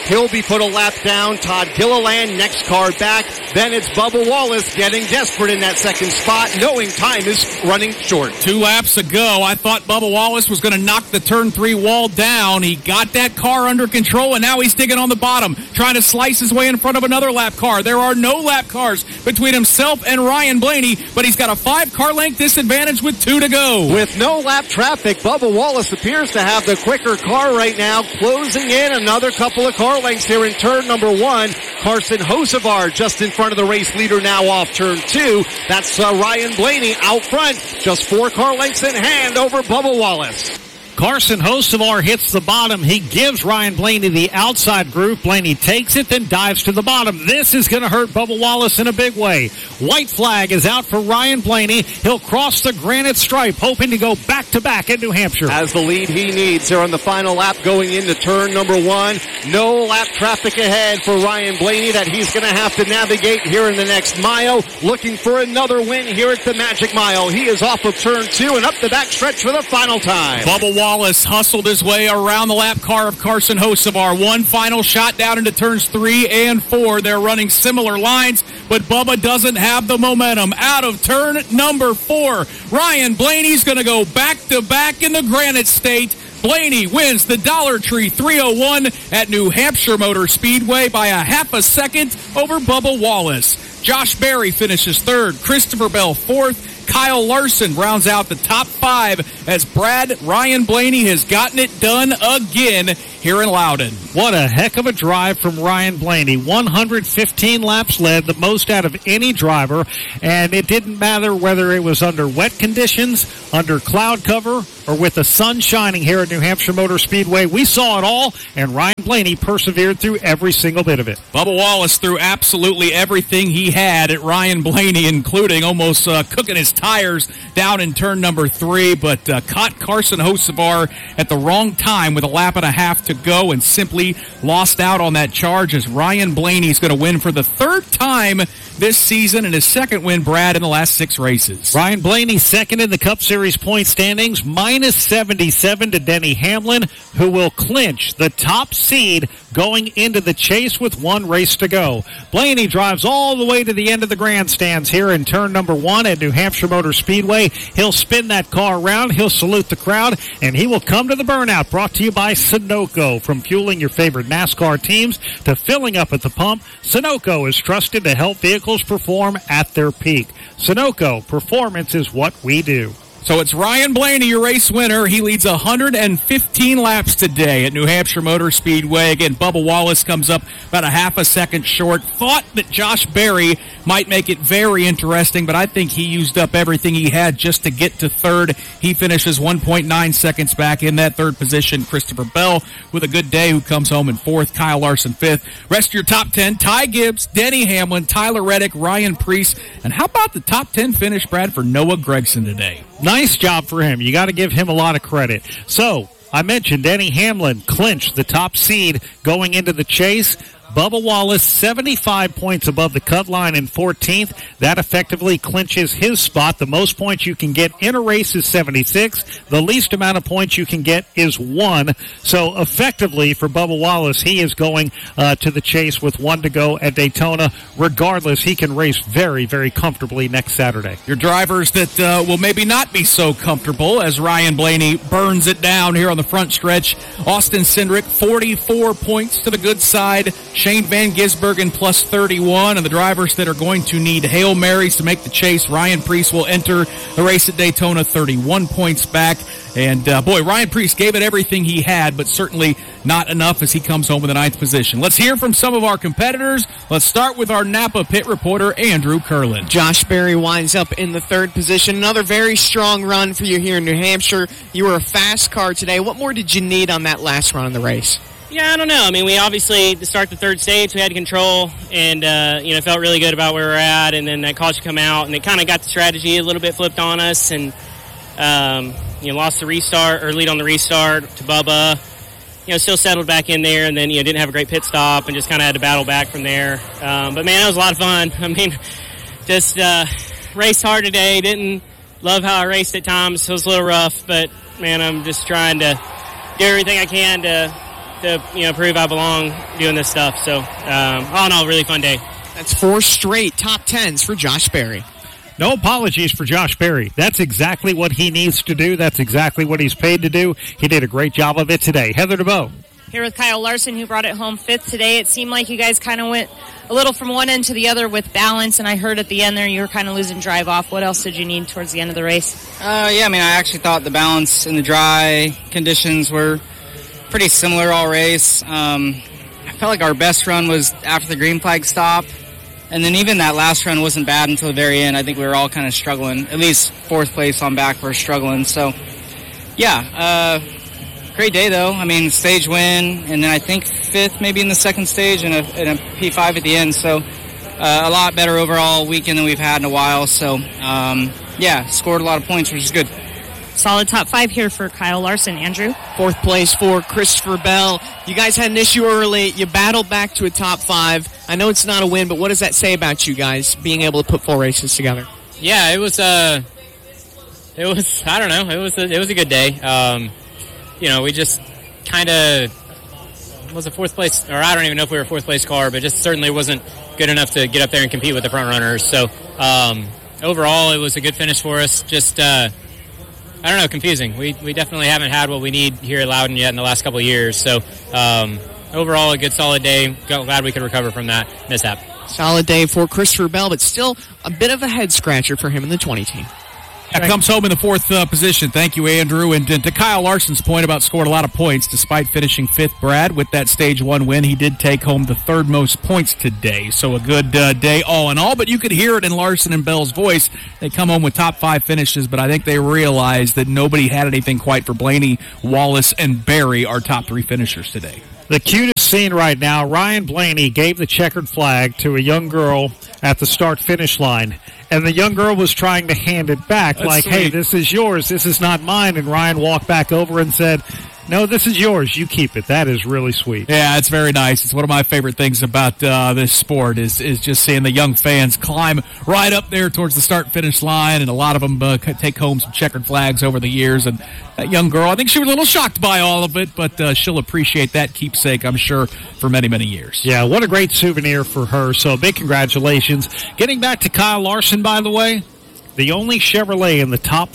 He'll be put a lap down. Todd Gilliland, next car back. Then it's Bubba Wallace getting desperate in that second spot, knowing time is running short. 2 laps ago, I thought Bubba Wallace was going to knock the turn 3 wall down. He got that car under control, and now he's digging on the bottom, trying to slice his way in front of another lap car. There are no lap cars between himself and Ryan Blaney, but he's got a 5-car length disadvantage with 2 to go. With no lap traffic, Bubba Wallace appears to have the quicker car right now, closing in another couple of car lengths here in turn number 1. Carson Hocevar just in front of the race leader now off turn 2. That's Ryan Blaney out front, just 4 car lengths in hand over Bubba Wallace. Carson Hocevar hits the bottom. He gives Ryan Blaney the outside groove. Blaney takes it, then dives to the bottom. This is going to hurt Bubba Wallace in a big way. White flag is out for Ryan Blaney. He'll cross the granite stripe, hoping to go back-to-back in New Hampshire. As the lead he needs here on the final lap going into turn number 1. No lap traffic ahead for Ryan Blaney that he's going to have to navigate here in the next mile. Looking for another win here at the Magic Mile. He is off of turn 2 and up the backstretch for the final time. Bubba Wallace hustled his way around the lap car of Carson Hocevar. One final shot down into turns 3 and 4. They're running similar lines, but Bubba doesn't have the momentum. Out of turn number 4, Ryan Blaney's going to go back-to-back in the Granite State. Blaney wins the Dollar Tree 301 at New Hampshire Motor Speedway by a half a second over Bubba Wallace. Josh Berry finishes 3rd, Christopher Bell 4th, Kyle Larson rounds out the top 5 as Ryan Blaney has gotten it done again here in Loudon. What a heck of a drive from Ryan Blaney. 115 laps led, the most out of any driver, and it didn't matter whether it was under wet conditions, under cloud cover, or with the sun shining here at New Hampshire Motor Speedway. We saw it all, and Ryan Blaney persevered through every single bit of it. Bubba Wallace threw absolutely everything he had at Ryan Blaney, including almost cooking his tires down in turn number 3, but caught Carson Hocevar at the wrong time with a lap and a half to go and simply lost out on that charge as Ryan Blaney's going to win for the 3rd time this season and his 2nd win, Brad, in the last 6 races. Ryan Blaney second in the Cup Series point standings, minus 77 to Denny Hamlin, who will clinch the top seed going into the chase with 1 race to go. Blaney drives all the way to the end of the grandstands here in turn number 1 at New Hampshire Motor Speedway. He'll spin that car around, he'll salute the crowd, and he will come to the burnout, brought to you by Sunoco. From fueling your favorite NASCAR teams to filling up at the pump, Sunoco is trusted to help vehicles perform at their peak. Sunoco, performance is what we do. So it's Ryan Blaney, your race winner. He leads 115 laps today at New Hampshire Motor Speedway. Again, Bubba Wallace comes up about a half a second short. Thought that Josh Berry might make it very interesting, but I think he used up everything he had just to get to 3rd. He finishes 1.9 seconds back in that 3rd position. Christopher Bell with a good day, who comes home in 4th. Kyle Larson 5th. Rest of your top 10, Ty Gibbs, Denny Hamlin, Tyler Reddick, Ryan Preece. And how about the top 10 finish, Brad, for Noah Gragson today? Nice job for him. You got to give him a lot of credit. So, I mentioned Denny Hamlin clinched the top seed going into the chase. Bubba Wallace, 75 points above the cut line in 14th. That effectively clinches his spot. The most points you can get in a race is 76. The least amount of points you can get is 1. So effectively for Bubba Wallace, he is going to the chase with 1 to go at Daytona. Regardless, he can race very, very comfortably next Saturday. Your drivers that will maybe not be so comfortable as Ryan Blaney burns it down here on the front stretch. Austin Cindric, 44 points to the good side. Shane Van Gisbergen plus 31, and the drivers that are going to need Hail Marys to make the chase. Ryan Preece will enter the race at Daytona 31 points back. And, Ryan Preece gave it everything he had, but certainly not enough as he comes home in the 9th position. Let's hear from some of our competitors. Let's start with our Napa pit reporter, Andrew Curlin. Josh Berry winds up in the 3rd position. Another very strong run for you here in New Hampshire. You were a fast car today. What more did you need on that last run of the race? Yeah, I don't know. I mean, we obviously, to start the 3rd stage, we had control and, felt really good about where we're at. And then that caution come out, and it kind of got the strategy a little bit flipped on us. And, lost the restart, or lead on the restart to Bubba. Still settled back in there, and then, didn't have a great pit stop and just kind of had to battle back from there. But, man, it was a lot of fun. I mean, just raced hard today. Didn't love how I raced at times. So it was a little rough. But, man, I'm just trying to do everything I can to to prove I belong doing this stuff. So all in all, really fun day. That's 4 straight top 10s for Josh Berry. No apologies for Josh Berry. That's exactly what he needs to do. That's exactly what he's paid to do. He did a great job of it today. Heather DeBow. Here with Kyle Larson, who brought it home 5th today. It seemed like you guys kind of went a little from one end to the other with balance, and I heard at the end there you were kind of losing drive off. What else did you need towards the end of the race? I actually thought the balance and the dry conditions were pretty similar all race. I felt like our best run was after the green flag stop, and then even that last run wasn't bad until the very end. I think we were all kind of struggling. At least 4th place on back, we're struggling. So, great day, though. Stage win, and then I think 5th maybe in the second stage and a P5 at the end. So a lot better overall weekend than we've had in a while. So, scored a lot of points, which is good. Solid top 5 here for Kyle Larson. Andrew? 4th place for Christopher Bell. You guys had an issue early. You battled back to a top 5. I know it's not a win, but what does that say about you guys being able to put 4 races together? Yeah, it was I don't know. It was a good day. We just kind of was a 4th place, or I don't even know if we were a 4th place car, but just certainly wasn't good enough to get up there and compete with the front runners. So overall, it was a good finish for us. Just I don't know, confusing. We definitely haven't had what we need here at Loudon yet in the last couple of years. So overall, a good solid day. Glad we could recover from that mishap. Solid day for Christopher Bell, but still a bit of a head scratcher for him in the 20 team. That comes home in the 4th position. Thank you, Andrew. And to Kyle Larson's point about scoring a lot of points, despite finishing 5th, Brad, with that Stage 1 win, he did take home the 3rd most points today. So a good day all in all. But you could hear it in Larson and Bell's voice. They come home with top 5 finishes, but I think they realized that nobody had anything quite for Blaney, Wallace, and Berry, our top 3 finishers today. The cutest scene right now, Ryan Blaney gave the checkered flag to a young girl at the start-finish line, and the young girl was trying to hand it back. That's like, sweet. Hey, this is yours, this is not mine. And Ryan walked back over and said, no, this is yours, you keep it. That is really sweet. Yeah, it's very nice. It's one of my favorite things about this sport is just seeing the young fans climb right up there towards the start-finish line, and a lot of them take home some checkered flags over the years. And that young girl, I think she was a little shocked by all of it, but she'll appreciate that keepsake, I'm sure, for many, many years. Yeah, what a great souvenir for her. So big congratulations. Getting back to Kyle Larson, by the way, the only Chevrolet in the top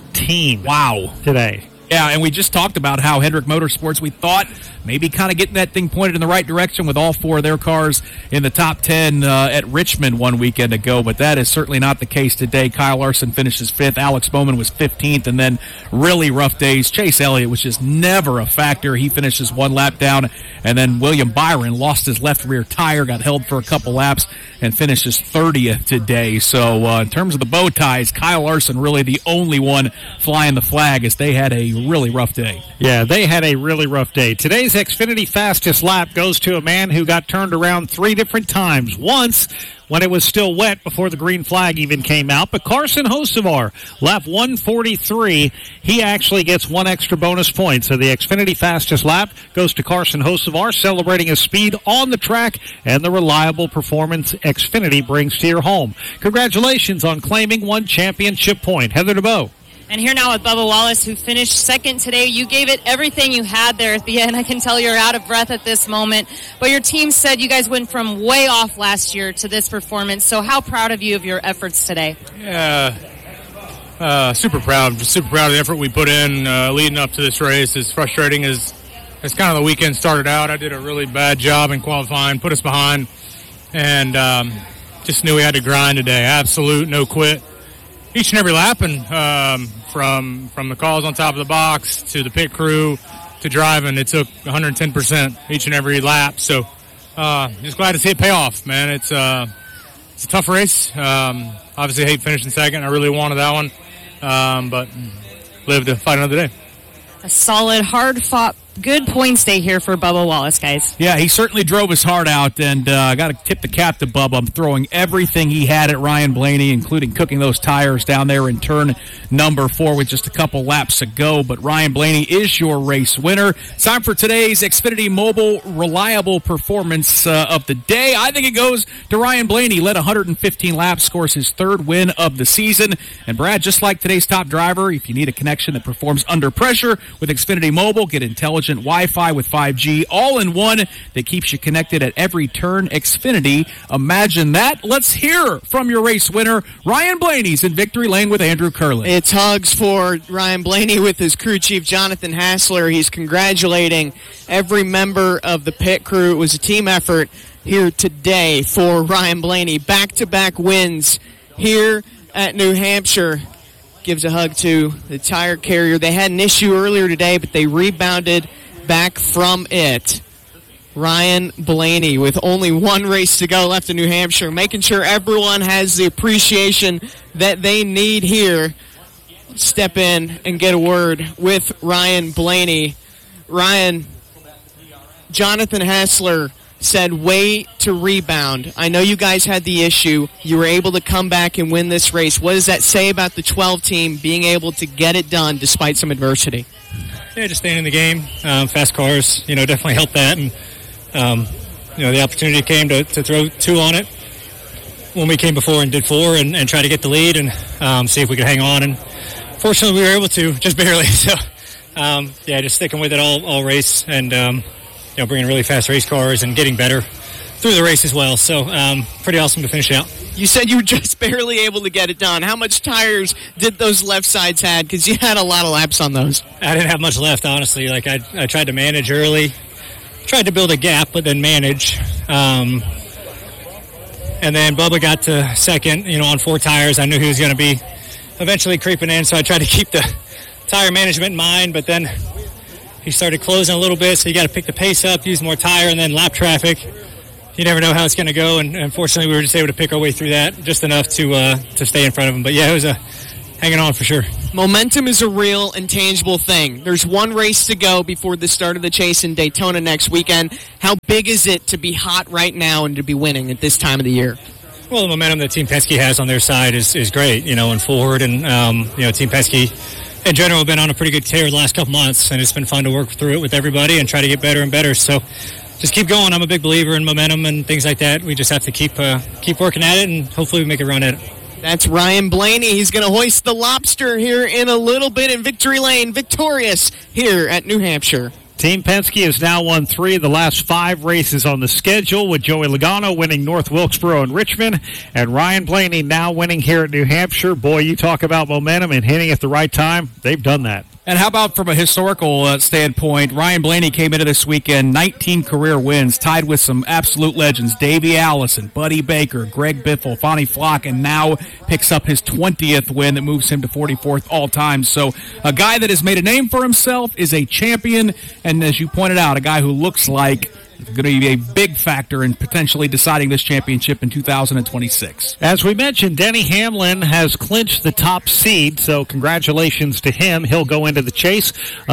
14. Wow. Today. Yeah, and we just talked about how Hendrick Motorsports, we thought maybe kind of getting that thing pointed in the right direction with all 4 of their cars in the top 10 at Richmond one weekend ago, but that is certainly not the case today. Kyle Larson finishes 5th. Alex Bowman was 15th, and then really rough days. Chase Elliott was just never a factor. He finishes 1 lap down, and then William Byron lost his left rear tire, got held for a couple laps, and finishes 30th today. So in terms of the bow ties, Kyle Larson really the only one flying the flag as they had a really rough day. Yeah, they had a really rough day. Today's Xfinity fastest lap goes to a man who got turned around 3 different times. Once when it was still wet before the green flag even came out, but Carson Hocevar, lap 143, he actually gets 1 extra bonus point. So the Xfinity fastest lap goes to Carson Hocevar, celebrating his speed on the track and the reliable performance Xfinity brings to your home. Congratulations on claiming 1 championship point. Heather DeBow. And here now with Bubba Wallace, who finished 2nd today. You gave it everything you had there at the end. I can tell you're out of breath at this moment. But your team said you guys went from way off last year to this performance. So how proud of you of your efforts today? Yeah, super proud. Just super proud of the effort we put in leading up to this race. As frustrating as kind of the weekend started out, I did a really bad job in qualifying, put us behind, and just knew we had to grind today. Absolute no quit. Each and every lap, and from the calls on top of the box to the pit crew to driving, it took 110% each and every lap. So just glad to see it pay off, man. It's a tough race. Obviously, hate finishing 2nd. I really wanted that one, but live to fight another day. A solid, hard-fought, good points day here for Bubba Wallace, guys. Yeah, he certainly drove his heart out, and I got to tip the cap to Bubba. I'm throwing everything he had at Ryan Blaney, including cooking those tires down there in turn number 4 with just a couple laps to go. But Ryan Blaney is your race winner. It's time for today's Xfinity Mobile reliable performance of the day. I think it goes to Ryan Blaney. Led 115 laps, scores his 3rd win of the season. And Brad, just like today's top driver, if you need a connection that performs under pressure with Xfinity Mobile, get intelligent intelligent Wi-Fi with 5G, all in one that keeps you connected at every turn. Xfinity, imagine that. Let's hear from your race winner, Ryan Blaney's in Victory Lane with Andrew Curlin. It's hugs for Ryan Blaney with his crew chief, Jonathan Hassler. He's congratulating every member of the pit crew. It was a team effort here today for Ryan Blaney. Back-to-back wins here at New Hampshire. Gives a hug to the tire carrier. They had an issue earlier today, but they rebounded back from it. Ryan Blaney with only one race to go left in New Hampshire, making sure everyone has the appreciation that they need here. Step in and get a word with Ryan Blaney. Ryan, Jonathan Hassler said wait to rebound. I know you guys had the issue. You were able to come back and win this race. What does that say about the 12 team being able to get it done despite some adversity? Yeah, just staying in the game. Fast cars, definitely helped that. And, the opportunity came to throw 2 on it when we came before and did 4 and try to get the lead and see if we could hang on. And fortunately, we were able to, just barely. So, just sticking with it all race and, bringing really fast race cars and getting better through the race as well. So pretty awesome to finish out. You said you were just barely able to get it done. How much tires did those left sides have? Because you had a lot of laps on those. I didn't have much left, honestly. Like I tried to manage early, tried to build a gap, but then manage. And then Bubba got to second, on 4 tires. I knew he was going to be eventually creeping in, so I tried to keep the tire management in mind, but then he started closing a little bit, so you got to pick the pace up, use more tire, and then lap traffic. You never know how it's going to go, and unfortunately we were just able to pick our way through that just enough to stay in front of him. But, yeah, it was hanging on for sure. Momentum is a real and tangible thing. There's one race to go before the start of the chase in Daytona next weekend. How big is it to be hot right now and to be winning at this time of the year? Well, the momentum that Team Penske has on their side is great, and Ford and, Team Penske in general have been on a pretty good tear the last couple months, and it's been fun to work through it with everybody and try to get better and better. So just keep going. I'm a big believer in momentum and things like that. We just have to keep working at it, and hopefully we make a run at it. That's Ryan Blaney. He's going to hoist the lobster here in a little bit in Victory Lane, victorious here at New Hampshire. Team Penske has now won 3 of the last 5 races on the schedule, with Joey Logano winning North Wilkesboro and Richmond, and Ryan Blaney now winning here at New Hampshire. Boy, you talk about momentum and hitting at the right time. They've done that. And how about from a historical standpoint, Ryan Blaney came into this weekend, 19 career wins, tied with some absolute legends, Davey Allison, Buddy Baker, Greg Biffle, Fonnie Flock, and now picks up his 20th win that moves him to 44th all-time. So a guy that has made a name for himself, is a champion, and as you pointed out, a guy who looks like it's going to be a big factor in potentially deciding this championship in 2026. As we mentioned, Denny Hamlin has clinched the top seed, so congratulations to him. He'll go into the chase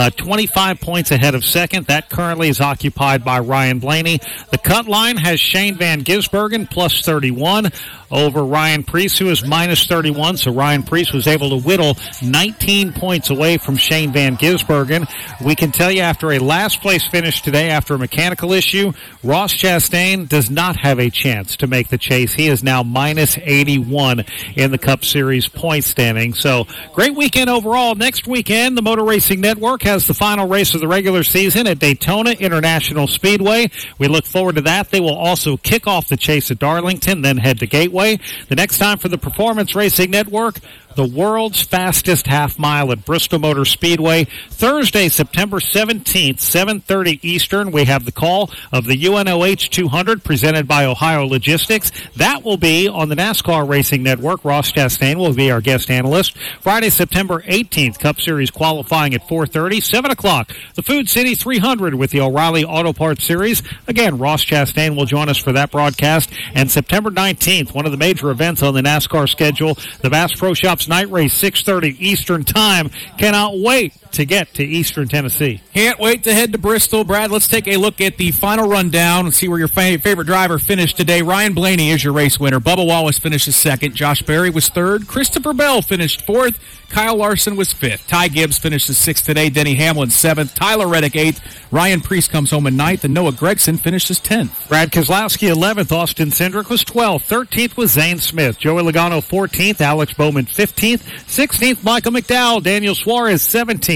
25 points ahead of second. That currently is occupied by Ryan Blaney. The cut line has Shane Van Gisbergen plus 31 over Ryan Preece, who is minus 31. So Ryan Preece was able to whittle 19 points away from Shane Van Gisbergen. We can tell you after a last place finish today after a mechanical issue, Ross Chastain does not have a chance to make the chase. He is now minus 81 in the Cup Series point standing. So great weekend overall. Next weekend, the Motor Racing Network has the final race of the regular season at Daytona International Speedway. We look forward to that. They will also kick off the chase at Darlington, then head to Gateway. The next time for the Performance Racing Network, the world's fastest half mile at Bristol Motor Speedway. Thursday, September 17th, 7:30 Eastern, we have the call of the UNOH 200 presented by Ohio Logistics. That will be on the NASCAR Racing Network. Ross Chastain will be our guest analyst. Friday, September 18th, Cup Series qualifying at 4:30. 7 o'clock, the Food City 300 with the O'Reilly Auto Parts Series. Again, Ross Chastain will join us for that broadcast. And September 19th, one of the major events on the NASCAR schedule, the Bass Pro Shops Night Race, 6:30 Eastern Time. Cannot wait to get to Eastern Tennessee. Can't wait to head to Bristol. Brad, let's take a look at the final rundown and see where your favorite driver finished today. Ryan Blaney is your race winner. Bubba Wallace finishes second. Josh Berry was third. Christopher Bell finished fourth. Kyle Larson was fifth. Ty Gibbs finishes sixth today. Denny Hamlin seventh. Tyler Reddick eighth. Ryan Preece comes home in ninth. And Noah Gragson finishes 10th. Brad Keselowski 11th. Austin Cindric was 12th. 13th was Zane Smith. Joey Logano 14th. Alex Bowman 15th. 16th Michael McDowell. Daniel Suarez 17th.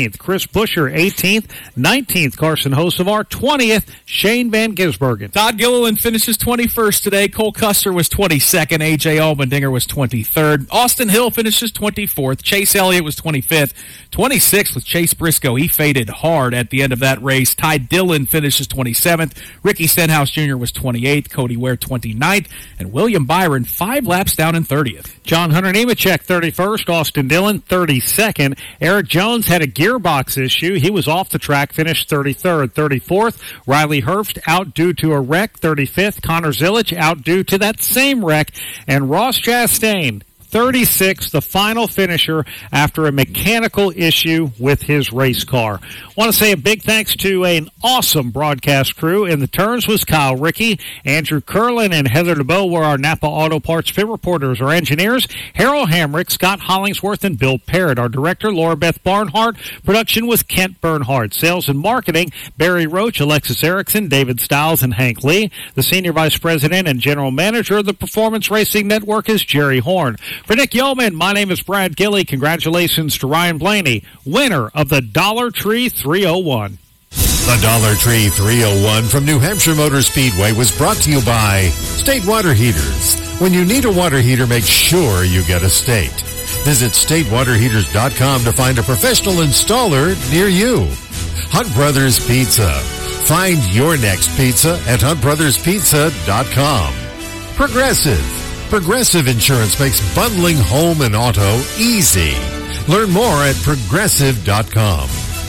17th. Chris Busher, 18th. 19th, Carson Hocevar. 20th, Shane Van Gisbergen. Todd Gilliland finishes 21st today. Cole Custer was 22nd. A.J. Allmendinger was 23rd. Austin Hill finishes 24th. Chase Elliott was 25th. 26th with Chase Briscoe. He faded hard at the end of that race. Ty Dillon finishes 27th. Ricky Stenhouse Jr. was 28th. Cody Ware 29th. And William Byron 5 laps down in 30th. John Hunter Nemechek 31st. Austin Dillon 32nd. Eric Jones had a gearbox issue. He was off the track, finished 33rd. 34th, Riley Herbst out due to a wreck. 35th, Connor Zilich out due to that same wreck. And Ross Chastain, 36, the final finisher after a mechanical issue with his race car. Want to say a big thanks to an awesome broadcast crew. In the turns was Kyle Rickey, Andrew Curlin, and Heather DeBoe were our Napa Auto Parts Fit Reporters. Our engineers, Harold Hamrick, Scott Hollingsworth, and Bill Parrott. Our director, Laura Beth Barnhart. Production was Kent Bernhardt. Sales and marketing, Barry Roach, Alexis Erickson, David Stiles, and Hank Lee. The Senior Vice President and General Manager of the Performance Racing Network is Jerry Horn. For Nick Yeoman, my name is Brad Gilley. Congratulations to Ryan Blaney, winner of the Dollar Tree 301. The Dollar Tree 301 from New Hampshire Motor Speedway was brought to you by State Water Heaters. When you need a water heater, make sure you get a State. Visit statewaterheaters.com to find a professional installer near you. Hunt Brothers Pizza. Find your next pizza at huntbrotherspizza.com. Progressive. Progressive Insurance makes bundling home and auto easy. Learn more at progressive.com.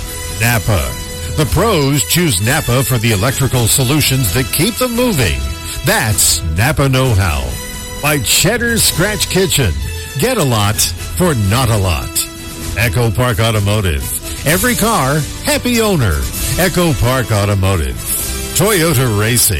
Napa. The pros choose Napa for the electrical solutions that keep them moving. That's Napa Know-How. By Cheddar's Scratch Kitchen. Get a lot for not a lot. Echo Park Automotive. Every car, happy owner. Echo Park Automotive. Toyota Racing.